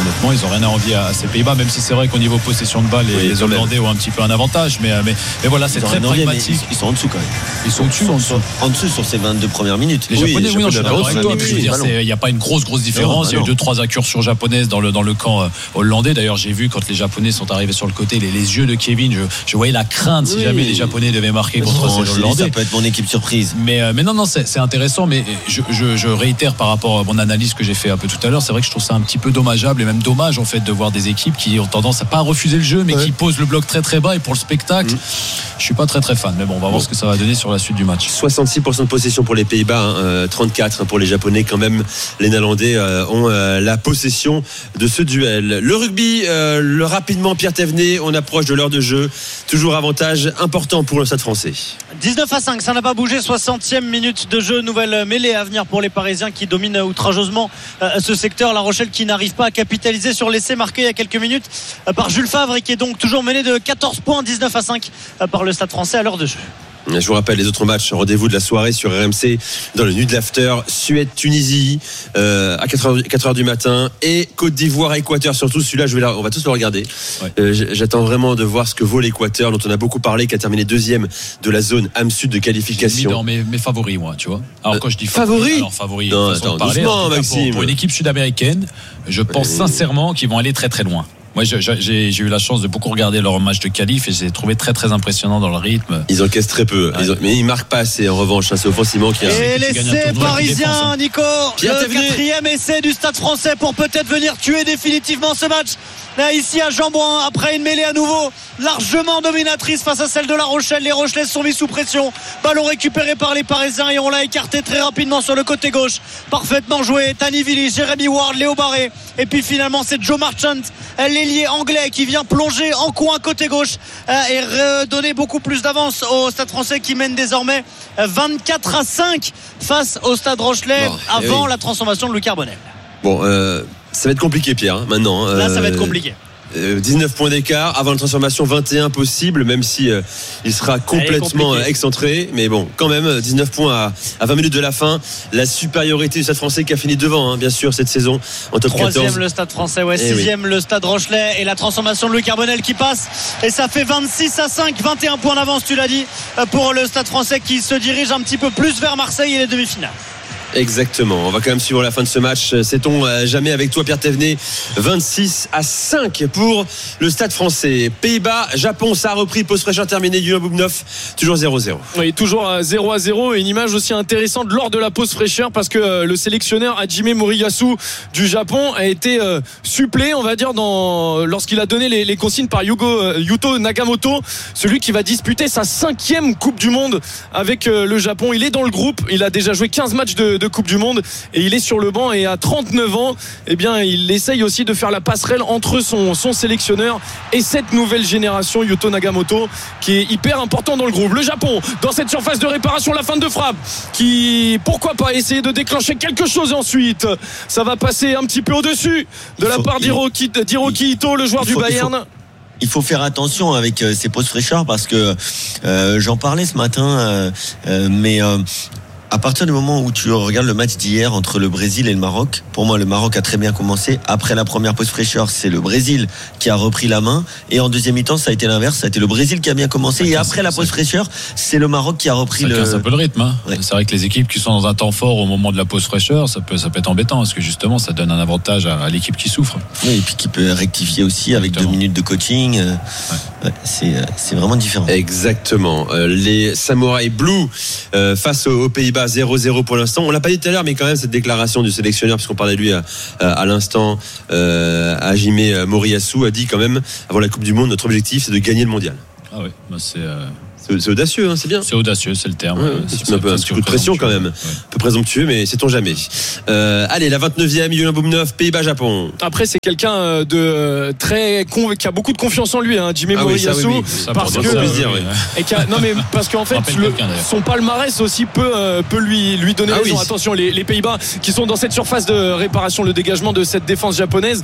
honnêtement, ils ont rien à envier à, à ces Pays-Bas, même si c'est vrai qu'au niveau possession de balle, les, oui, les Hollandais ont un petit peu un avantage. Mais, mais, mais voilà, c'est très pragmatique. Ils, ils sont en dessous quand même. Ils sont au-dessus, en dessous, en dessous sur ces vingt-deux premières minutes. Les Japonais, oui, non, je suis d'accord avec toi. Il n'y a pas une grosse, grosse différence. Il y a eu deux, trois incursions japonaises dans le, dans le camp hollandais. D'ailleurs, j'ai vu quand les Japonais sont arrivés sur le côté, les, les yeux de Kevin, je, je voyais la crainte si oui. jamais les Japonais devaient marquer contre non, ces Hollandais. Ça peut être mon équipe surprise. Mais, mais non, non, c'est, c'est intéressant. Mais je, je, je réitère par rapport à mon analyse que j'ai fait un peu tout à l'heure. C'est vrai que je trouve ça un petit peu dommageable et même dommage en fait de voir des équipes qui ont tendance à pas refuser le jeu, mais ouais. qui posent le bloc très très bas. Et pour le spectacle, mmh. je suis pas très très fan. Mais bon, on va voir bon. ce que ça va donner sur la suite du match. soixante-six pour cent de possession pour les Pays-Bas, hein, euh, trente-quatre pour les Japonais. Quand même, les Néerlandais euh, ont euh, la possession de ce duel. Le rugby, euh, le rapidement Pierre Thévenet, on approche de l'heure de jeu. Toujours avantage important pour le Stade Français. dix-neuf à cinq, ça n'a pas bougé. soixantième minute de jeu, nouvelle mêlée à venir pour les Parisiens qui dominent outrageusement euh, ce secteur. La Rochelle qui n'arrive pas à capitaliser sur l'essai marqué il y a quelques minutes euh, par Jules Favre et qui est donc toujours mené de quatorze points, dix-neuf à cinq euh, par le Stade Français à l'heure de jeu. Je vous rappelle les autres matchs, rendez-vous de la soirée sur R M C dans le Nuit de l'After, Suède-Tunisie euh, à quatre heures du matin et Côte d'Ivoire-Équateur. Surtout celui-là, je vais la, on va tous le regarder. Ouais. Euh, j'attends vraiment de voir ce que vaut l'Équateur, dont on a beaucoup parlé, qui a terminé deuxième de la zone A M Sud de qualification. J'ai mis dans mes, mes favoris, moi, tu vois. Alors quand je dis favoris, favori, alors favoris, non, attends, parler, doucement, Maxime. Pour, pour une équipe sud-américaine, je pense ouais. sincèrement qu'ils vont aller très très loin. Moi, j'ai, j'ai, j'ai eu la chance de beaucoup regarder leur match de qualif et j'ai trouvé très très impressionnant dans le rythme. Ils encaissent très peu, ouais. ils ont, mais ils marquent pas assez en revanche. Hein, c'est offensivement qui a. Et l'essai parisien, Nico, Pierre le Thévenet. Quatrième essai du Stade Français pour peut-être venir tuer définitivement ce match. Là, ici à Jean-Bouin, après une mêlée à nouveau largement dominatrice face à celle de La Rochelle. Les Rochelais sont mis sous pression. Ballon récupéré par les Parisiens et on l'a écarté très rapidement sur le côté gauche. Parfaitement joué. Tani Willis, Jérémy Ward, Léo Barré. Et puis finalement, c'est Joe Marchant, l'ailier anglais, qui vient plonger en coin côté gauche et redonner beaucoup plus d'avance au Stade Français qui mène désormais vingt-quatre à cinq face au Stade Rochelais bon, avant oui. la transformation de Louis Carbonel. Bon, euh, ça va être compliqué, Pierre, hein, maintenant. Là, ça va être compliqué. Euh, dix-neuf points d'écart avant la transformation, vingt et un possible, même si euh, il sera complètement excentré, mais bon, quand même dix-neuf points à, à vingt minutes de la fin. La supériorité du Stade Français qui a fini devant, hein, bien sûr, cette saison en top quatorze. Troisième le Stade Français, ouais, sixième oui. le Stade Rochelais et la transformation de Louis Carbonel qui passe et ça fait vingt-six à cinq, vingt et un points d'avance, tu l'as dit, pour le Stade Français qui se dirige un petit peu plus vers Marseille et les demi-finales. Exactement, on va quand même suivre la fin de ce match. Sait-on jamais avec toi, Pierre Thévenet? Vingt-six à cinq pour le Stade Français. Pays-Bas, Japon, ça a repris, pause fraîcheur terminée. Yuan Boubnov, toujours zéro zéro. Oui, toujours à zéro à zéro. Et une image aussi intéressante lors de la pause fraîcheur parce que le sélectionneur Hajime Moriyasu du Japon a été euh, supplé, on va dire, dans, lorsqu'il a donné les, les consignes par Yugo, Yuto Nagamoto, celui qui va disputer sa cinquième Coupe du Monde avec euh, le Japon. Il est dans le groupe, il a déjà joué quinze matchs de de Coupe du Monde et il est sur le banc et à trente-neuf ans, eh bien, il essaye aussi de faire la passerelle entre son, son sélectionneur et cette nouvelle génération Yuto Nagamoto qui est hyper important dans le groupe. Le Japon dans cette surface de réparation, la fin de frappe qui, pourquoi pas, essayer de déclencher quelque chose et ensuite ça va passer un petit peu au-dessus de la part d'Hiroki, d'Hiroki Ito, le joueur faut, du Bayern. Il faut, il faut faire attention avec euh, ces pauses fraîcheurs parce que euh, j'en parlais ce matin euh, euh, mais euh, à partir du moment où tu regardes le match d'hier entre le Brésil et le Maroc, pour moi le Maroc a très bien commencé. Après la première pause fraîcheur, c'est le Brésil qui a repris la main et en deuxième mi-temps ça a été l'inverse, ça a été le Brésil qui a bien commencé et après la pause fraîcheur, c'est le Maroc qui a repris le. Ça casse un peu le rythme. Hein. Ouais. C'est vrai que les équipes qui sont dans un temps fort au moment de la pause fraîcheur, ça peut ça peut être embêtant parce que justement ça donne un avantage à, à l'équipe qui souffre. Oui, et puis qui peut rectifier aussi avec Exactement. deux minutes de coaching. Ouais. Ouais, c'est c'est vraiment différent. Exactement. Euh, les Samouraï Blue euh, face aux, aux Pays-Bas zéro zéro pour l'instant. On l'a pas dit tout à l'heure, mais quand même cette déclaration du sélectionneur, puisqu'on parlait de lui à, à l'instant, euh, Hajime Moriyasu a dit quand même avant la Coupe du Monde, notre objectif c'est de gagner le mondial. Ah oui, bah c'est. Euh... C'est, c'est audacieux, hein, c'est bien. C'est audacieux, c'est le terme. Ouais, c'est, c'est un peu un petit coup de pression quand même. Ouais. Un peu présomptueux, mais sait-on jamais. Euh, allez, la vingt-neuvième, Yuan Boubnov, Pays-Bas-Japon. Après, c'est quelqu'un de très con, qui a beaucoup de confiance en lui, hein, Hajime ah Moriyasu, oui, oui, oui. parce que euh, dire, oui. et qui a, non mais parce qu'en fait, le, son palmarès aussi peut euh, peut lui lui donner ah raison. Oui. Attention, les, les Pays-Bas qui sont dans cette surface de réparation, le dégagement de cette défense japonaise.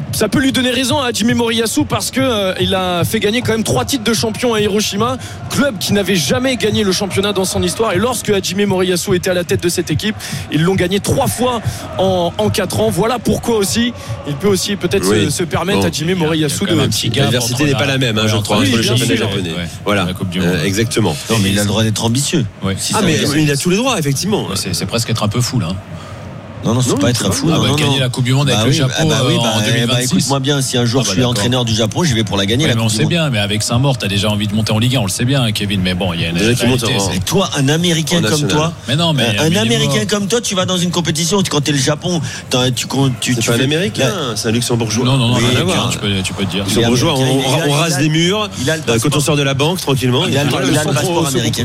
ça peut lui donner raison à Hajime Moriyasu parce que euh, il a fait gagner quand même trois titres de champion à Hiroshima, club qui n'avait jamais gagné le championnat dans son histoire. Et lorsque Hajime Moriyasu était à la tête de cette équipe, ils l'ont gagné trois fois en, en quatre ans. Voilà pourquoi aussi il peut aussi peut-être oui. se, se permettre bon. Hajime Moriyasu de. L'adversité n'est pas la même, hein, je crois, entre le championnat japonais. Ouais, voilà, la coupe du monde. Euh, exactement. Non, mais il a le droit d'être ambitieux. Ouais. Si ah, mais il a tous les droits, effectivement. C'est, c'est presque être un peu fou là. Non, non, c'est non, pas être fou. Ah non, bah, non, gagner non. la Coupe du Monde avec bah le oui, Japon ah bah oui, bah, en deux mille vingt-six. Bah, écoute-moi bien, si un jour ah bah, je suis d'accord. entraîneur du Japon, je vais pour la gagner. Ouais, la mais coupe on du sait monde. bien, mais avec Saint-Maur, t'as déjà envie de monter en Ligue un, on le sait bien, Kevin. Mais bon, il y a une déjà qui monte en... Et toi, un Américain comme toi, mais non, mais un Américain comme toi, tu vas dans une compétition. Quand t'es le Japon, tu tu c'est pas un Américain, c'est un Luxembourgeois. Non, non, non, tu peux, tu peux te dire. Luxembourgeois, on rase des murs. Quand on sort de la banque tranquillement, il a le passeport américain.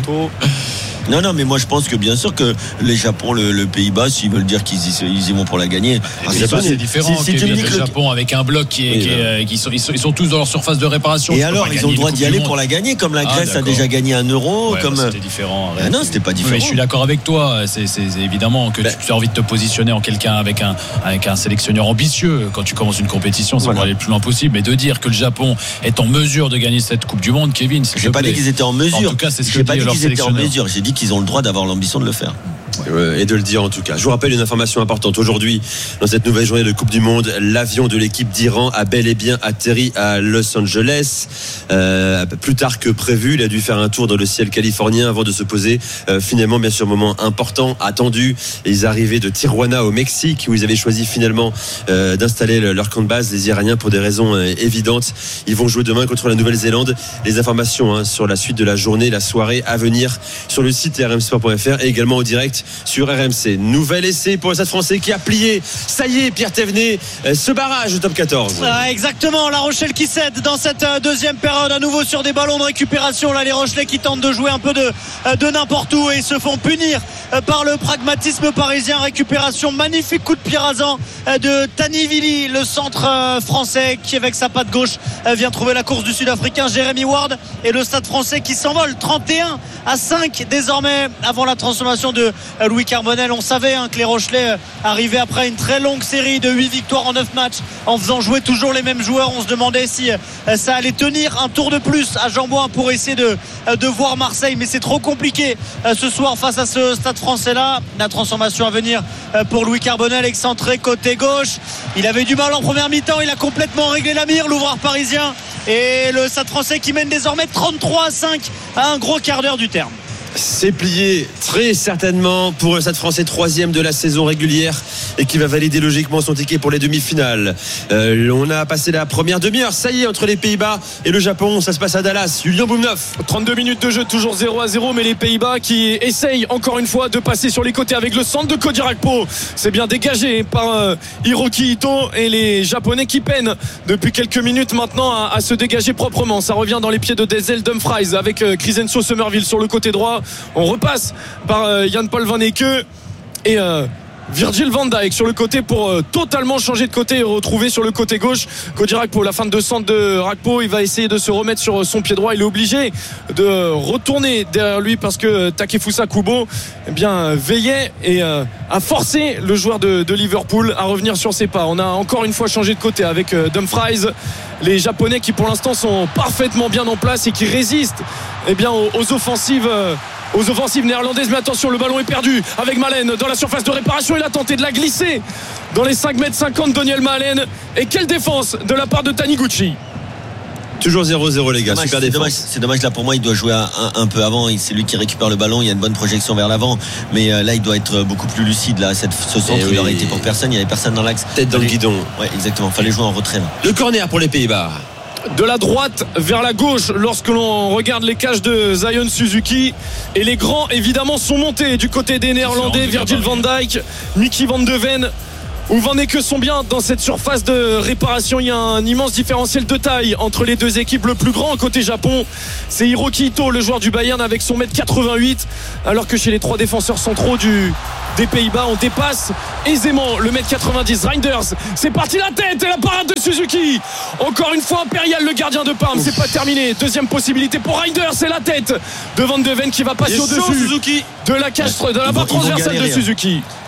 Non, non, mais moi je pense que bien sûr que les Japon, le, le Pays-Bas, s'ils veulent dire qu'ils y, ils y vont pour la gagner. Ah, c'est, pas, c'est différent. Si, si le le Japon avec un bloc qui est, oui, qui, est, qui sont, ils sont, ils sont tous dans leur surface de réparation. Et alors, ils ont le droit d'y aller pour la gagner, comme la Grèce ah, a déjà gagné un euro. Ouais, comme... bah, c'était différent. Ah non, c'était pas différent. Mais je suis d'accord avec toi. C'est, c'est, c'est évidemment que bah, tu as envie de te positionner en quelqu'un avec un, avec un sélectionneur ambitieux. Quand tu commences une compétition, c'est voilà. pour aller le plus loin possible. Mais de dire que le Japon est en mesure de gagner cette Coupe du Monde, Kevin, j'ai pas dit qu'ils étaient en mesure. En tout cas, c'est ce que j'ai pas dit leur qu'ils étaient en mesure. J'ai dit qu'ils ont le droit d'avoir l'ambition de le faire. Ouais. Et de le dire en tout cas. Je vous rappelle une information importante. Aujourd'hui, dans cette nouvelle journée de Coupe du Monde, l'avion de l'équipe d'Iran a bel et bien atterri à Los Angeles. Euh, plus tard que prévu, il a dû faire un tour dans le ciel californien avant de se poser. Euh, finalement, bien sûr, moment important, attendu. Ils arrivaient de Tijuana au Mexique, où ils avaient choisi finalement euh, d'installer leur camp de base. Les Iraniens, pour des raisons euh, évidentes, ils vont jouer demain contre la Nouvelle-Zélande. Les informations hein, sur la suite de la journée, la soirée à venir sur le site r m sport point f r et également au direct sur R M C. Nouvel essai pour le Stade Français qui a plié. Ça y est, Pierre Thévenet, ce barrage au top quatorze. Ah, exactement, La Rochelle qui cède dans cette deuxième période à nouveau sur des ballons de récupération. Là, les Rochelais qui tentent de jouer un peu de, de n'importe où et se font punir par le pragmatisme parisien. Récupération, magnifique coup de pied rasant de Tanivili, le centre français qui avec sa patte gauche vient trouver la course du Sud-Africain Jérémy Ward, et le Stade Français qui s'envole trente et un à cinq désormais avant la transformation de Louis Carbonel. On savait hein, que les Rochelais arrivaient après une très longue série de huit victoires en neuf matchs en faisant jouer toujours les mêmes joueurs. On se demandait si ça allait tenir un tour de plus à Jean-Bouin pour essayer de, de voir Marseille, mais c'est trop compliqué ce soir face à ce Stade Français là. La transformation à venir pour Louis Carbonel, excentré côté gauche. Il avait du mal en première mi-temps, il a complètement réglé la mire, l'ouvreur parisien, et le Stade Français qui mène désormais trente-trois à cinq à un gros quart d'heure du terme. C'est plié très certainement pour le Stade Français, troisième de la saison régulière et qui va valider logiquement son ticket pour les demi-finales. Euh, on a passé la première demi-heure, ça y est, entre les Pays-Bas et le Japon. Ça se passe à Dallas. Julien Boumneuf. trente-deux minutes de jeu, toujours zéro à zéro, mais les Pays-Bas qui essayent encore une fois de passer sur les côtés avec le centre de Cody Gakpo. C'est bien dégagé par euh, Hiroki Ito, et les Japonais qui peinent depuis quelques minutes maintenant à, à se dégager proprement. Ça revient dans les pieds de Denzel Dumfries avec euh, Crescencio Somerville sur le côté droit. On repasse par euh, Jan-Paul Van Ecke et euh, Virgil van Dijk sur le côté pour euh, totalement changer de côté et retrouver sur le côté gauche Cody Gakpo. La fin de centre de Gakpo, il va essayer de se remettre sur son pied droit. Il est obligé de retourner derrière lui parce que Takefusa Kubo eh bien, veillait et euh, a forcé le joueur de, de Liverpool à revenir sur ses pas. On a encore une fois changé de côté avec euh, Dumfries. Les Japonais qui pour l'instant sont parfaitement bien en place et qui résistent eh bien, aux, aux offensives euh, aux offensives néerlandaises. Mais attention, le ballon est perdu avec Malen dans la surface de réparation. Il a tenté de la glisser dans les cinq mètres cinquante, Daniel Malen. Et quelle défense de la part de Taniguchi. Toujours zéro zéro les gars, dommage, super c'est défense. Dommage, c'est dommage là pour moi, il doit jouer un, un peu avant. C'est lui qui récupère le ballon, il y a une bonne projection vers l'avant, mais euh, là il doit être beaucoup plus lucide là. Cette, ce centre il oui. aurait été pour personne, il n'y avait personne dans l'axe. Tête dans le guidon. Ouais, exactement. Fallait jouer en retrait. Là. Le corner pour les Pays-Bas. De la droite vers la gauche lorsque l'on regarde les cages de Zion Suzuki, et les grands évidemment sont montés du côté des Néerlandais. Virgil van Dijk, Mickey van de Ven ou Van Ecke sont bien dans cette surface de réparation. Il y a un immense différentiel de taille entre les deux équipes. Le plus grand côté Japon, c'est Hiroki Ito, le joueur du Bayern, avec son mètre quatre-vingt-huit, alors que chez les trois défenseurs centraux du des Pays-Bas, on dépasse aisément le mètre quatre-vingt-dix. Reinders, c'est parti, la tête et la parade de Suzuki. Encore une fois Impérial, le gardien de Parme. C'est pas terminé. Deuxième possibilité pour Reinders, c'est la tête de Van de Ven qui va passer au-dessus de la cage, de la barre transversale de Suzuki.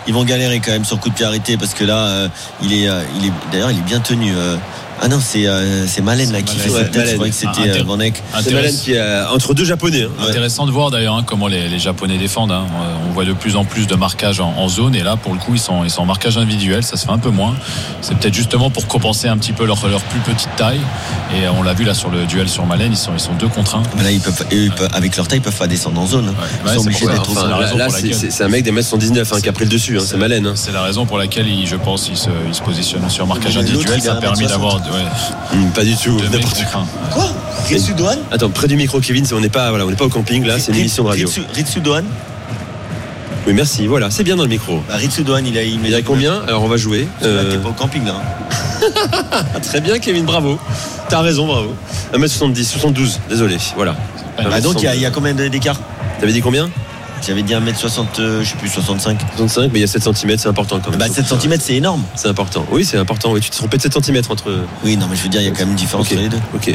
ils vont galérer quand même sur coup de pied arrêté parce que là, euh, il est, euh, il est, d'ailleurs, il est bien tenu. Euh, Ah non, c'est, euh, c'est Malen là, qui fait cette tête. Je croyais que c'était euh, Van Eyck. C'est Malen qui est euh, entre deux Japonais. Hein. Intéressant de voir d'ailleurs hein, comment les, les Japonais défendent. Hein. On voit de plus en plus de marquage en, en zone et là, pour le coup, ils sont, ils sont en marquage individuel. Ça se fait un peu moins. C'est peut-être justement pour compenser un petit peu leur, leur plus petite taille. Et on l'a vu là sur le duel sur Malen, ils sont, ils sont deux contre un. Mais là, ils peuvent, ils peuvent, avec leur taille, ils peuvent pas descendre en zone. Ouais. Ils ouais, sont obligés d'être enfin, là, là c'est, c'est, c'est un mec des mètres cent dix-neuf hein, qui a pris le dessus. Hein, c'est, c'est Malen. Hein. C'est la raison pour laquelle, il, je pense, il se, il se positionne sur marquage individuel. Ça a permis d'avoir. Ouais, mmh, pas du tout. N'importe quoi. Quoi Ritsu Doan. Attends, près du micro, Kevin. On n'est pas, voilà, on n'est pas au camping là. C'est une émission de radio. Ritsu Doan. Oui, merci. Voilà, c'est bien dans le micro. Bah, Ritsu Doan, il a. Il, il a combien ? Alors on va jouer. Euh... T'es pas au camping là. Hein. Très bien, Kevin. Bravo. T'as raison, bravo. un mètre soixante-dix, soixante-douze. Désolé. Voilà. Bah, donc il y, y a combien d'écart ? T'avais dit combien ? J'avais dit un mètre soixante, euh, je sais plus, soixante-cinq. soixante-cinq, mais il y a sept centimètres, c'est important quand même. Bah, sept centimètres, c'est énorme. C'est important. Oui, c'est important. Oui, tu te trompais de sept centimètres entre. Oui, non, mais je veux dire, il y a quand même une différence okay. entre les deux. Ok.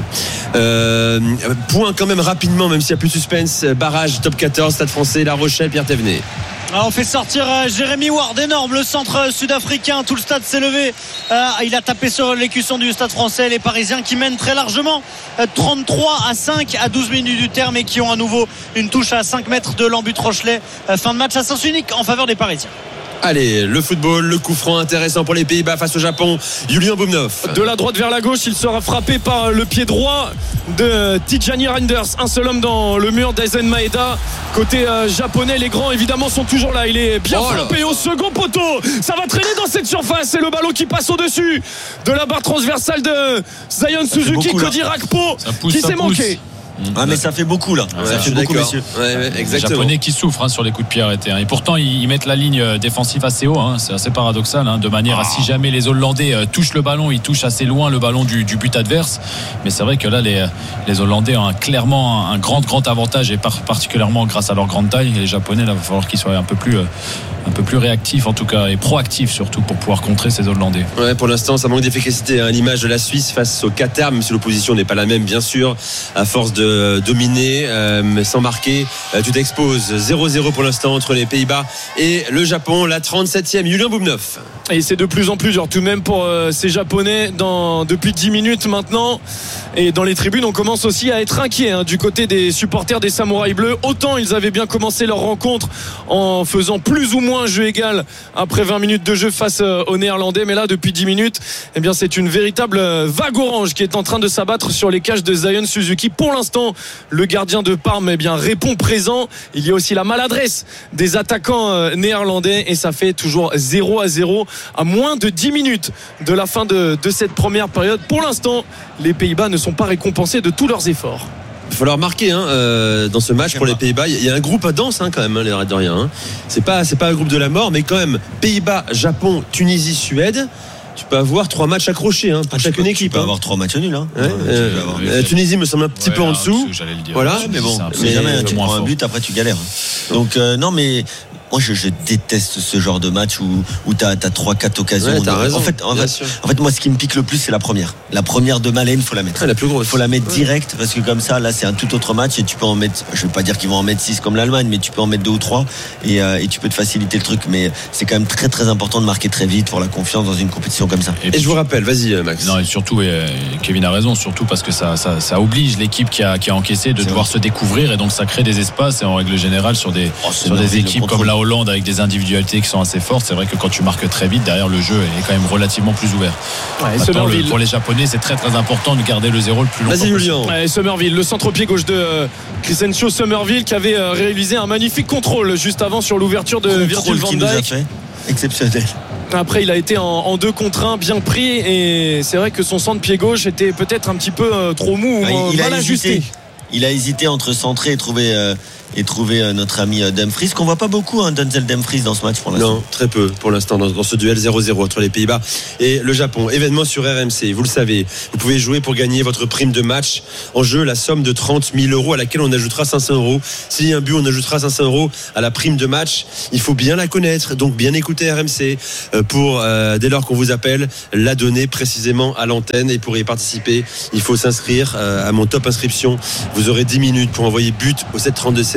Euh, point quand même rapidement, même s'il n'y a plus de suspense. Barrage, top quatorze, Stade Français, La Rochelle, Pierre Thévenet. On fait sortir euh, Jérémy Ward, énorme, le centre sud-africain. Tout le stade s'est levé. Euh, il a tapé sur l'écusson du Stade Français. Les Parisiens qui mènent très largement euh, trente-trois à cinq à douze minutes du terme et qui ont à nouveau une touche à cinq mètres de l'embut Rochelet. Euh, fin de match à sens unique en faveur des Parisiens. Allez, le football, le coup franc intéressant pour les Pays-Bas face au Japon. Julien Boumnov. De la droite vers la gauche, il sera frappé par le pied droit de Tijani Reinders. Un seul homme dans le mur d'Aizen Maeda. Côté euh, japonais, les grands évidemment sont toujours là. Il est bien oh frappé là. Au second poteau. Ça va traîner dans cette surface. C'est le ballon qui passe au-dessus de la barre transversale de Zion ça Suzuki. Cody Rakpo qui s'est manqué. Ah mais ça fait beaucoup là, ouais, ça fait beaucoup messieurs. Ouais, ouais, les Japonais qui souffrent hein, sur les coups de pied arrêtés hein. Et pourtant ils, ils mettent la ligne défensive assez haut hein. C'est assez paradoxal hein, de manière ah. à si jamais les Hollandais euh, touchent le ballon, ils touchent assez loin le ballon du, du but adverse. Mais c'est vrai que là les, les Hollandais ont un, clairement un, un grand grand avantage et par, particulièrement grâce à leur grande taille. Et les Japonais là il va falloir qu'ils soient un peu plus euh, un peu plus réactifs en tout cas et proactifs surtout pour pouvoir contrer ces Hollandais. Ouais, pour l'instant ça manque d'efficacité à hein, l'image de la Suisse face au Qatar, même si l'opposition n'est pas la même bien sûr. À force de dominer Euh, mais sans marquer, euh, tu t'exposes zéro zéro pour l'instant entre les Pays-Bas et le Japon, la trente-septième. Julien Boumnov. Et c'est de plus en plus dur tout de même pour euh, ces Japonais dans, depuis dix minutes maintenant. Et dans les tribunes on commence aussi à être inquiet hein, du côté des supporters des Samouraïs Bleus. Autant ils avaient bien commencé leur rencontre en faisant plus ou moins jeu égal après vingt minutes de jeu face euh, aux Néerlandais, mais là depuis dix minutes eh bien, c'est une véritable vague orange qui est en train de s'abattre sur les cages de Zion Suzuki. Pour l'instant le gardien de Parme eh bien, répond présent. Il y a aussi la maladresse des attaquants euh, néerlandais et ça fait toujours zéro à zéro à moins de dix minutes de la fin de, de cette première période. Pour l'instant les Pays-Bas ne sont pas récompensés de tous leurs efforts. Il va falloir marquer hein, euh, dans ce match pour les Pays-Bas. Il y a un groupe à danse hein, quand même, hein, l'air de rien. Hein. C'est pas, c'est pas un groupe de la mort, mais quand même Pays-Bas, Japon, Tunisie, Suède. Tu peux avoir trois matchs accrochés hein, pour ah, chacune peux, équipe. Tu peux hein. avoir trois matchs nuls. Hein. Ouais, euh, avoir... La Tunisie me semble un petit ouais, peu en dessous. dessous le dire. Voilà, ouais, mais bon, c'est jamais hein, tu prends un but, après tu galères. Donc euh, non, mais moi je, je déteste ce genre de match où, où t'as, t'as trois quatre occasions. Ouais, t'as de... raison, en, fait, en, fait, en fait moi ce qui me pique le plus c'est la première. La première de Malen, faut la mettre. Ouais, la plus grosse. Faut la mettre ouais. direct parce que comme ça là c'est un tout autre match et tu peux en mettre. Je veux pas dire qu'ils vont en mettre six comme l'Allemagne, mais tu peux en mettre deux ou trois et, euh, et tu peux te faciliter le truc. Mais c'est quand même très très important de marquer très vite pour la confiance dans une compétition comme ça. Et, et je vous rappelle, vas-y Max. Non et surtout et Kevin a raison, surtout parce que ça ça, ça oblige l'équipe qui a qui a encaissé de c'est devoir vrai. se découvrir et donc ça crée des espaces et en règle générale sur des oh, sur des équipes comme la Hollande avec des individus qui sont assez fortes, c'est vrai que quand tu marques très vite derrière le jeu est quand même relativement plus ouvert. Ouais, Maintenant, le, pour les Japonais c'est très très important de garder le zéro le plus longtemps. Vas-y Julien. Ouais, Summerville, le centre-pied gauche de euh, Crescencio Summerville qui avait euh, réalisé un magnifique contrôle juste avant sur l'ouverture de Virgil van Dijk. Exceptionnel. Après il a été en, en deux contre un bien pris et c'est vrai que son centre-pied gauche était peut-être un petit peu euh, trop mou, ah, il, euh, il mal ajusté. Il a hésité entre centrer et trouver euh, et trouver notre ami Dumfries qu'on voit pas beaucoup hein, Denzel Dumfries dans ce match pour l'instant. Non, très peu pour l'instant dans, dans ce duel zéro zéro entre les Pays-Bas et le Japon. Événement sur R M C, vous le savez, vous pouvez jouer pour gagner votre prime de match. En jeu la somme de trente mille euros à laquelle on ajoutera cinq cents euros. S'il y a un but on ajoutera cinq cents euros à la prime de match. Il faut bien la connaître, donc bien écouter R M C pour euh, dès lors qu'on vous appelle la donner précisément à l'antenne. Et pour y participer il faut s'inscrire euh, à mon top inscription. Vous aurez dix minutes pour envoyer but au sept trente-deux seize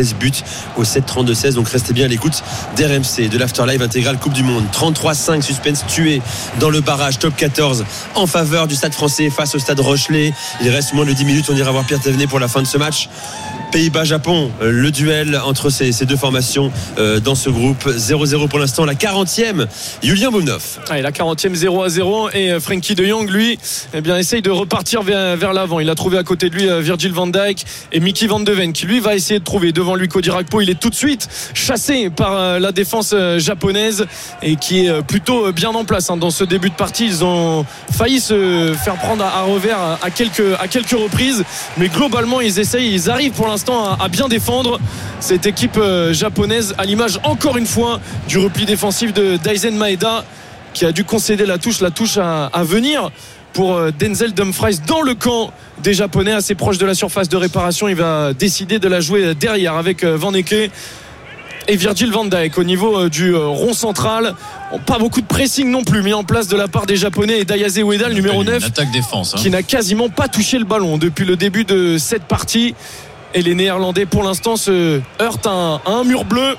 treize buts au sept trente-deux seize. Donc restez bien à l'écoute d'R M C, de l'Afterlive intégral Coupe du Monde. trente-trois cinq, suspense tué dans le barrage top quatorze en faveur du Stade Français face au Stade Rochelais. Il reste moins de dix minutes, on ira voir Pierre Thévenet pour la fin de ce match. Pays-Bas-Japon, le duel entre ces, ces deux formations euh, dans ce groupe. zéro zéro pour l'instant, la quarantième, Julien Boumnoff. Ouais, la quarantième, zéro à zéro. Et Frenkie de Jong, lui, eh bien, essaye de repartir vers, vers l'avant. Il a trouvé à côté de lui Virgil van Dijk et Mickey van de Ven, qui lui va essayer de trouver devant lui Cody Gakpo. Il est tout de suite chassé par la défense japonaise et qui est plutôt bien en place. Dans ce début de partie, ils ont failli se faire prendre à revers à quelques, à quelques reprises. Mais globalement, ils essayent, ils arrivent pour l'instant à bien défendre cette équipe japonaise, à l'image encore une fois du repli défensif de Daizen Maeda, qui a dû concéder la touche la touche à, à venir pour Denzel Dumfries dans le camp des Japonais, assez proche de la surface de réparation. Il va décider de la jouer derrière avec Van Eke et Virgil van Dijk au niveau du rond central. Pas beaucoup de pressing non plus mis en place de la part des Japonais, et Dayase Ueda, le numéro neuf, attaque défense, hein, qui n'a quasiment pas touché le ballon depuis le début de cette partie. Et les Néerlandais pour l'instant se heurtent à un, à un mur bleu.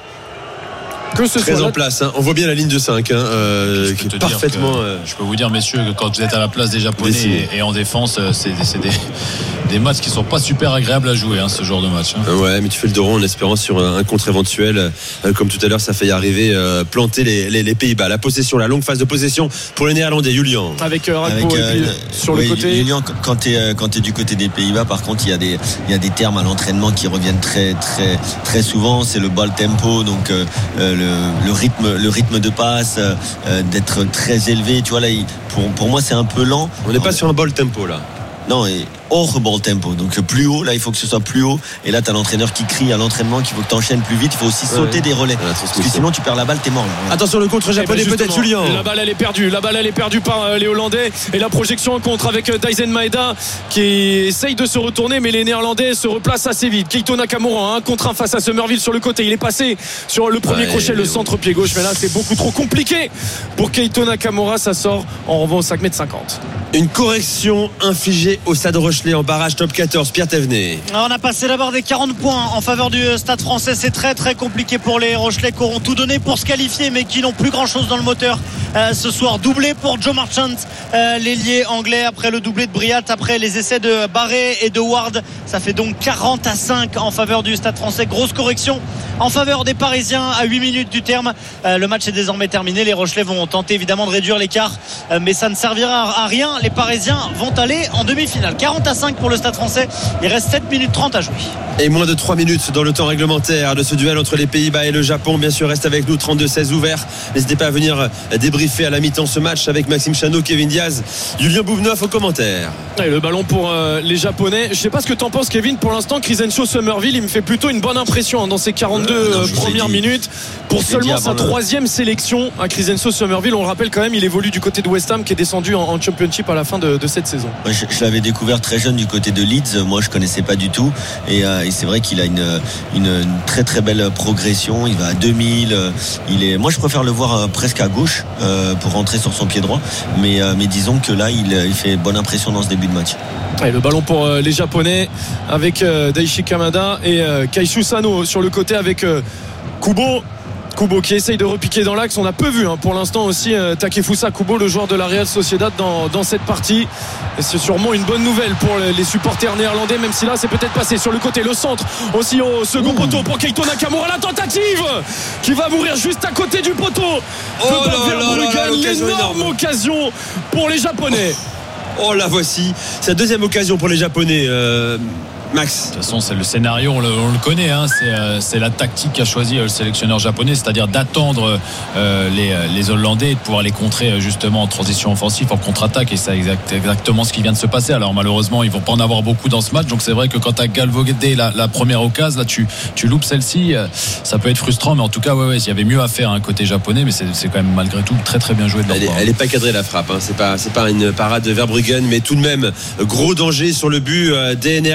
Que ce très soit en place, hein. On voit bien la ligne de cinq, hein, euh, qui est parfaitement que, euh... je peux vous dire, messieurs, que quand vous êtes à la place des Japonais et, et en défense, c'est, c'est des, des matchs qui sont pas super agréables à jouer, hein, ce genre de match, hein. Ouais, mais tu fais le dos rond en espérant sur un contre éventuel, euh, comme tout à l'heure ça fait y arriver, euh, planter les, les, les Pays-Bas. La possession, la longue phase de possession pour les Néerlandais. Julian avec euh, Gakpo euh, sur ouais, le côté. Julian, quand tu es quand t'es du côté des Pays-Bas, par contre, il y a des il y a des termes à l'entraînement qui reviennent très très très souvent. C'est le ball tempo, donc euh, le, le rythme le rythme de passe, euh, d'être très élevé. Tu vois là, il, pour pour moi c'est un peu lent. On n'est pas sur un ball tempo là. Non, et hors ball tempo, donc plus haut, là il faut que ce soit plus haut, et là t'as l'entraîneur qui crie à l'entraînement qu'il faut que t'enchaînes plus vite, il faut aussi sauter ouais. des relais, parce que sinon tu perds la balle, t'es mort là. Attention, le contre japonais, ben peut-être Julien. La balle elle est perdue, la balle elle est perdue par les Hollandais, et la projection en contre avec Daizen Maeda qui essaye de se retourner, mais les Néerlandais se replacent assez vite. Keito Nakamura, un contre un face à Summerville sur le côté, il est passé sur le premier ouais, crochet, le centre pied gauche, mais là c'est beaucoup trop compliqué pour Keito Nakamura, ça sort en revanche cinq mètres cinquante. Une correction infligée au Stade Rochelais en barrage top quatorze. Pierre Thévenet. On a passé d'abord des quarante points en faveur du Stade Français. C'est très très compliqué pour les Rochelais qui auront tout donné pour se qualifier, mais qui n'ont plus grand chose dans le moteur euh, ce soir. Doublé pour Joe Marchant, euh, l'ailier anglais, après le doublé de Briat, après les essais de Barré et de Ward. Ça fait donc quarante à cinq en faveur du Stade Français. Grosse correction en faveur des Parisiens à huit minutes du terme. Euh, le match est désormais terminé. Les Rochelais vont tenter évidemment de réduire l'écart, euh, mais ça ne servira à rien. Les Parisiens vont aller en demi-finale. quarante à cinq pour le Stade Français. Il reste sept minutes trente à jouer. Et moins de trois minutes dans le temps réglementaire de ce duel entre les Pays-Bas et le Japon. Bien sûr, reste avec nous, trente-deux seize ouvert. N'hésitez pas à venir débriefer à la mi-temps ce match avec Maxime Chanot, Kevin Diaz, Julien Bouvneuf au commentaire. Et le ballon pour euh, les Japonais. Je sais pas ce que t'en penses, Kevin. Pour l'instant, Crescencio Summerville, il me fait plutôt une bonne impression hein, dans ces quarante-deux euh, non, premières minutes. Pour seulement sa troisième le... sélection à Crescencio Summerville. On le rappelle quand même, il évolue du côté de West Ham qui est descendu en, en Championship à la fin de, de cette saison. Ouais, je, je l'avais découvert très jeune du côté de Leeds. Moi, je connaissais pas du tout. Et, euh, et c'est vrai qu'il a une, une, une très très belle progression. Il va à deux mille. Il est. Moi, je préfère le voir euh, presque à gauche euh, pour rentrer sur son pied droit. Mais, euh, mais disons que là, il, il fait bonne impression dans ce début de match. Et le ballon pour euh, les Japonais avec euh, Daichi Kamada et euh, Kaishu Sano sur le côté avec euh, Kubo. Kubo qui essaye de repiquer dans l'axe. On a peu vu hein, pour l'instant aussi euh, Takefusa Kubo, le joueur de la Real Sociedad dans, dans cette partie. Et c'est sûrement une bonne nouvelle pour les, les supporters néerlandais, même si là c'est peut-être passé sur le côté. Le centre aussi au second Ouh. poteau pour Keito Nakamura. La tentative qui va mourir juste à côté du poteau. Oh là là là là, l'énorme occasion pour les Japonais. Oh la voici, c'est la deuxième occasion pour les Japonais. Euh... Max. De toute façon, c'est le scénario, on le, on le connaît, hein, c'est, euh, c'est la tactique qu'a choisi le sélectionneur japonais, c'est-à-dire d'attendre euh, les, les Hollandais et de pouvoir les contrer justement en transition offensive, en contre-attaque, et c'est exact, exactement ce qui vient de se passer. Alors malheureusement, ils vont pas en avoir beaucoup dans ce match, donc c'est vrai que quand tu as galvaudé la, la première occasion, là tu, tu loupes celle-ci, ça peut être frustrant, mais en tout cas, ouais, ouais, il y avait mieux à faire un hein, côté japonais, mais c'est, c'est quand même malgré tout très très bien joué de leur part. Elle est pas cadrée la frappe, hein. c'est pas c'est pas une parade de Verbruggen, mais tout de même gros danger sur le but des Néerlandais qui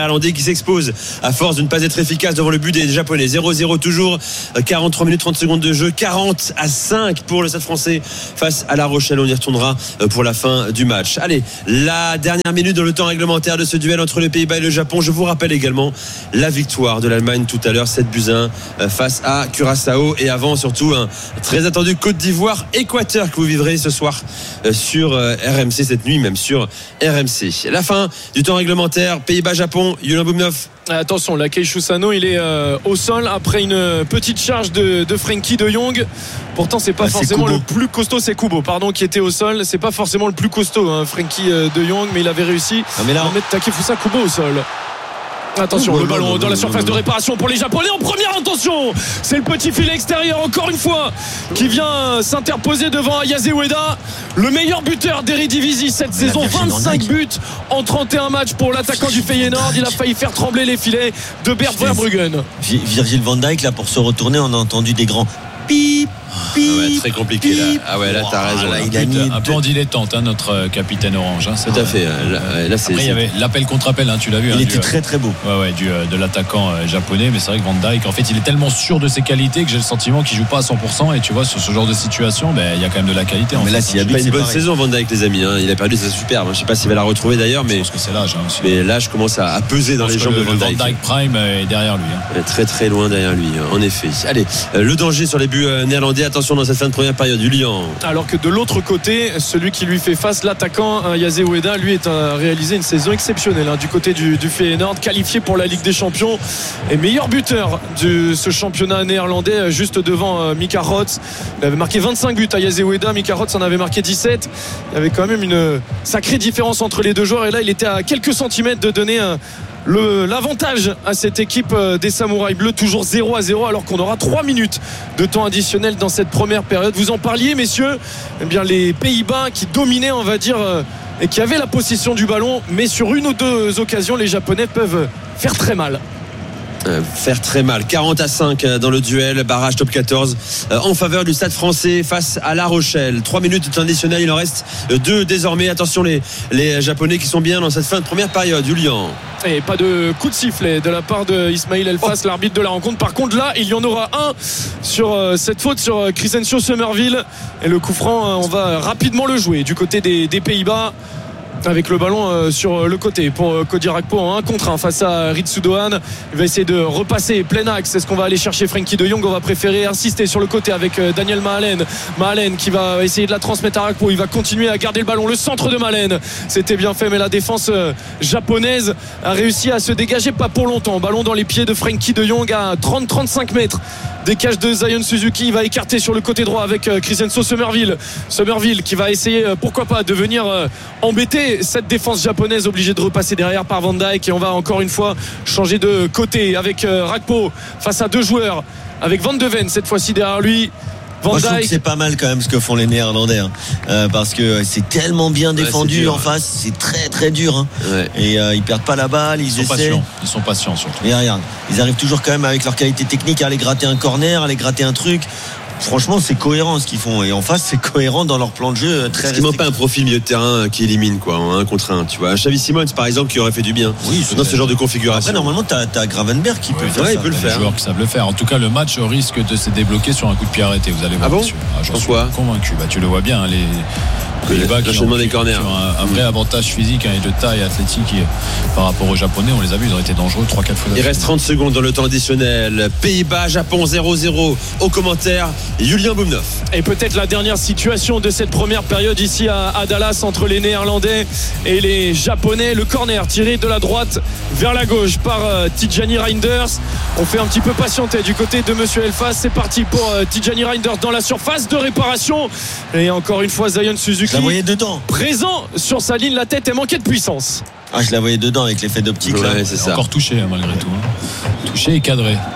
qui s'expose à force de ne pas être efficace devant le but des Japonais. zéro zéro toujours, quarante-trois minutes trente secondes de jeu, quarante à cinq pour le Stade français face à La Rochelle. On y retournera pour la fin du match. Allez, la dernière minute dans le temps réglementaire de ce duel entre les Pays-Bas et le Japon. Je vous rappelle également la victoire de l'Allemagne tout à l'heure, sept buts à un face à Curaçao, et avant surtout un très attendu Côte d'Ivoire-Équateur que vous vivrez ce soir sur R M C, cette nuit même sur R M C. La fin du temps réglementaire, Pays-Bas-Japon, Julien Boumneuf. Attention, là, Keishu Sano, il est euh, au sol après une petite charge de, de Frenkie de Jong. Pourtant, c'est pas ah, forcément c'est le plus costaud. C'est Kubo, pardon, qui était au sol. C'est pas forcément le plus costaud, hein, Frenkie de Jong, mais il avait réussi ah, mais là, à mettre Takefusa Kubo au sol. Attention, oh, le ballon oh, dans la surface oh, de réparation pour les Japonais en première intention. C'est le petit filet extérieur encore une fois qui vient s'interposer devant Ayase Ueda, le meilleur buteur d'Eredivisie cette saison. vingt-cinq buts en trente et un matchs pour l'attaquant du Feyenoord. Il a failli faire trembler les filets de Bert Verbruggen. Virgil van Dijk, là, pour se retourner, on a entendu des grands pip. Ah ouais, très compliqué là. Ah ouais, là t'as raison. Là, il a mis un peu en dilettante, hein, notre capitaine orange. Hein, tout à fait. Là, là, c'est, Après, il y avait l'appel contre appel, hein, tu l'as vu. Il hein, était du, très très beau. Ouais, ouais, du, de l'attaquant euh, japonais, mais c'est vrai que Van Dijk, en fait, il est tellement sûr de ses qualités que j'ai le sentiment qu'il joue pas à cent pour cent. Et tu vois, sur ce genre de situation, ben, il y a quand même de la qualité. Mais en là, fait, s'il y a pas une bonne pareil. saison, Van Dijk, les amis, hein, il a perdu sa superbe. Je sais pas s'il va la retrouver d'ailleurs, mais je pense que c'est l'âge. Hein, aussi. Mais l'âge commence à, à peser dans les jambes le, de Van Dijk. Van Dijk Prime est derrière lui. Hein. Très très loin derrière lui, en effet. Allez, le danger sur les buts néerlandais. Attention dans cette fin de première période. Julien. Alors que de l'autre côté, celui qui lui fait face, l'attaquant Ayase Ueda, lui est à réaliser une saison exceptionnelle hein, du côté du, du Feyenoord, qualifié pour la Ligue des Champions et meilleur buteur de ce championnat néerlandais, juste devant euh, Mika Rots. Il avait marqué vingt-cinq buts, Ayase Ueda. Mika Rots en avait marqué dix-sept. Il y avait quand même une sacrée différence entre les deux joueurs, et là il était à quelques centimètres de donner un Le, l'avantage à cette équipe des Samouraïs Bleus, toujours zéro à zéro, alors qu'on aura trois minutes de temps additionnel dans cette première période. Vous en parliez, messieurs, eh bien, les Pays-Bas qui dominaient, on va dire, et qui avaient la possession du ballon, mais sur une ou deux occasions, les Japonais peuvent faire très mal. Euh, faire très mal. quarante à cinq dans le duel, barrage top quatorze euh, en faveur du Stade français face à La Rochelle. trois minutes de temps additionnel, il en reste deux désormais. Attention les, les Japonais qui sont bien dans cette fin de première période. Julien. Et pas de coup de sifflet de la part de Ismail Elfas, oh. l'arbitre de la rencontre. Par contre là, il y en aura un sur euh, cette faute sur euh, Crescencio Somerville, et le coup franc, euh, on va rapidement le jouer du côté des, des Pays-Bas, avec le ballon euh, sur le côté pour euh, Cody Rakpo en un contre un face à Ritsu Dohan. Il va essayer de repasser plein axe. C'est ce qu'on va aller chercher Frenkie de Jong. On va préférer insister sur le côté avec euh, Daniel Mahalen. Mahalen qui va essayer de la transmettre à Rakpo. Il va continuer à garder le ballon. Le centre de Mahalen, c'était bien fait, mais la défense euh, japonaise a réussi à se dégager, pas pour longtemps. Ballon dans les pieds de Frenkie de Jong à trente à trente-cinq mètres des cages de Zion Suzuki. Il va écarter sur le côté droit avec euh, Crescencio Somerville. Somerville qui va essayer euh, pourquoi pas de venir euh, embêter cette défense japonaise, obligée de repasser derrière par Van Dijk, et on va encore une fois changer de côté avec euh, Rakpo face à deux joueurs, avec Van de Ven cette fois-ci derrière lui. Van Moi, Dijk. je trouve que c'est pas mal quand même ce que font les Néerlandais, hein. euh, parce que c'est tellement bien défendu, ouais, dur, en face, c'est très très dur, hein. Ouais. Et euh, ils perdent pas la balle, ils, ils sont essaient. Patients. Ils sont patients surtout. Et regarde, ils arrivent toujours quand même avec leur qualité technique à aller gratter un corner, à aller gratter un truc. Franchement, c'est cohérent ce qu'ils font, et en face, c'est cohérent dans leur plan de jeu. Très Est-ce qu'il manque pas un profil milieu de terrain qui élimine, quoi, en un contre un, tu vois, Xavi Simons par exemple, qui aurait fait du bien oui, dans ce genre de configuration. Après, normalement, t'as, t'as Gravenberg qui peut ouais, faire ouais, ça. Il peut le faire. Des joueurs qui savent le faire. En tout cas, le match risque de se débloquer sur un coup de pied arrêté. Vous allez voir. Ah bon ah, j'en suis convaincu. Bah, tu le vois bien, hein, les Pays-Bas qui ont des corners, un, un vrai avantage physique, hein, et de taille athlétique, et, par rapport aux Japonais. On les a vus, ils ont été dangereux trois quatre fois. Il reste trente secondes dans le temps additionnel. Pays-Bas, Japon zéro zéro. Au commentaire, Julien Boumneuf. Et peut-être la dernière situation de cette première période ici à, à Dallas entre les Néerlandais et les Japonais. Le corner tiré de la droite vers la gauche par euh, Tijani Reinders. On fait un petit peu patienter du côté de Monsieur Elfas. C'est parti pour euh, Tijani Reinders dans la surface de réparation. Et encore une fois, Zion Suzuki. Je la voyais dedans. Présent sur sa ligne, la tête est manquée de puissance. Ah, je la voyais dedans avec l'effet d'optique. Ouais, là. c'est ça. Encore touché, hein, malgré tout. Hein. Touché et cadré. En tout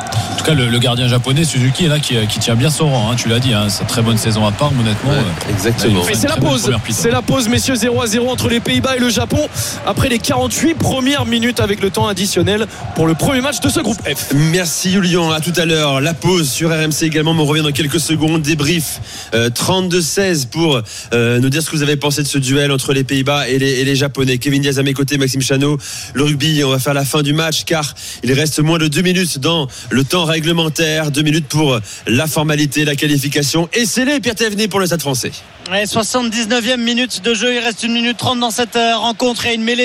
cas, le, le gardien japonais Suzuki est là qui, qui tient bien son rang. Hein, tu l'as dit, hein, sa très bonne saison à Parme, honnêtement. Ouais, euh, exactement. là, Et c'est la pause. C'est la pause, messieurs. zéro à zéro entre les Pays-Bas et le Japon après les quarante-huit premières minutes avec le temps additionnel pour le premier match de ce groupe F. Merci Julien, à tout à l'heure. La pause sur R M C également, mais on revient dans quelques secondes. Débrief euh, trente-deux seize pour euh, nous dire ce que vous avez pensé de ce duel entre les Pays-Bas et les, et les Japonais. Kevin Diaz à mes côtés, Maxime Chano. Le rugby, on va faire la fin du match car il reste moins de deux minutes dans le temps réglementaire. Deux minutes pour la formalité, la qualification. Et c'est les Pierre Thévenet pour le Stade français. Ouais, soixante-dix-neuvième minute de jeu, il reste une minute trente dans cette rencontre et une mêlée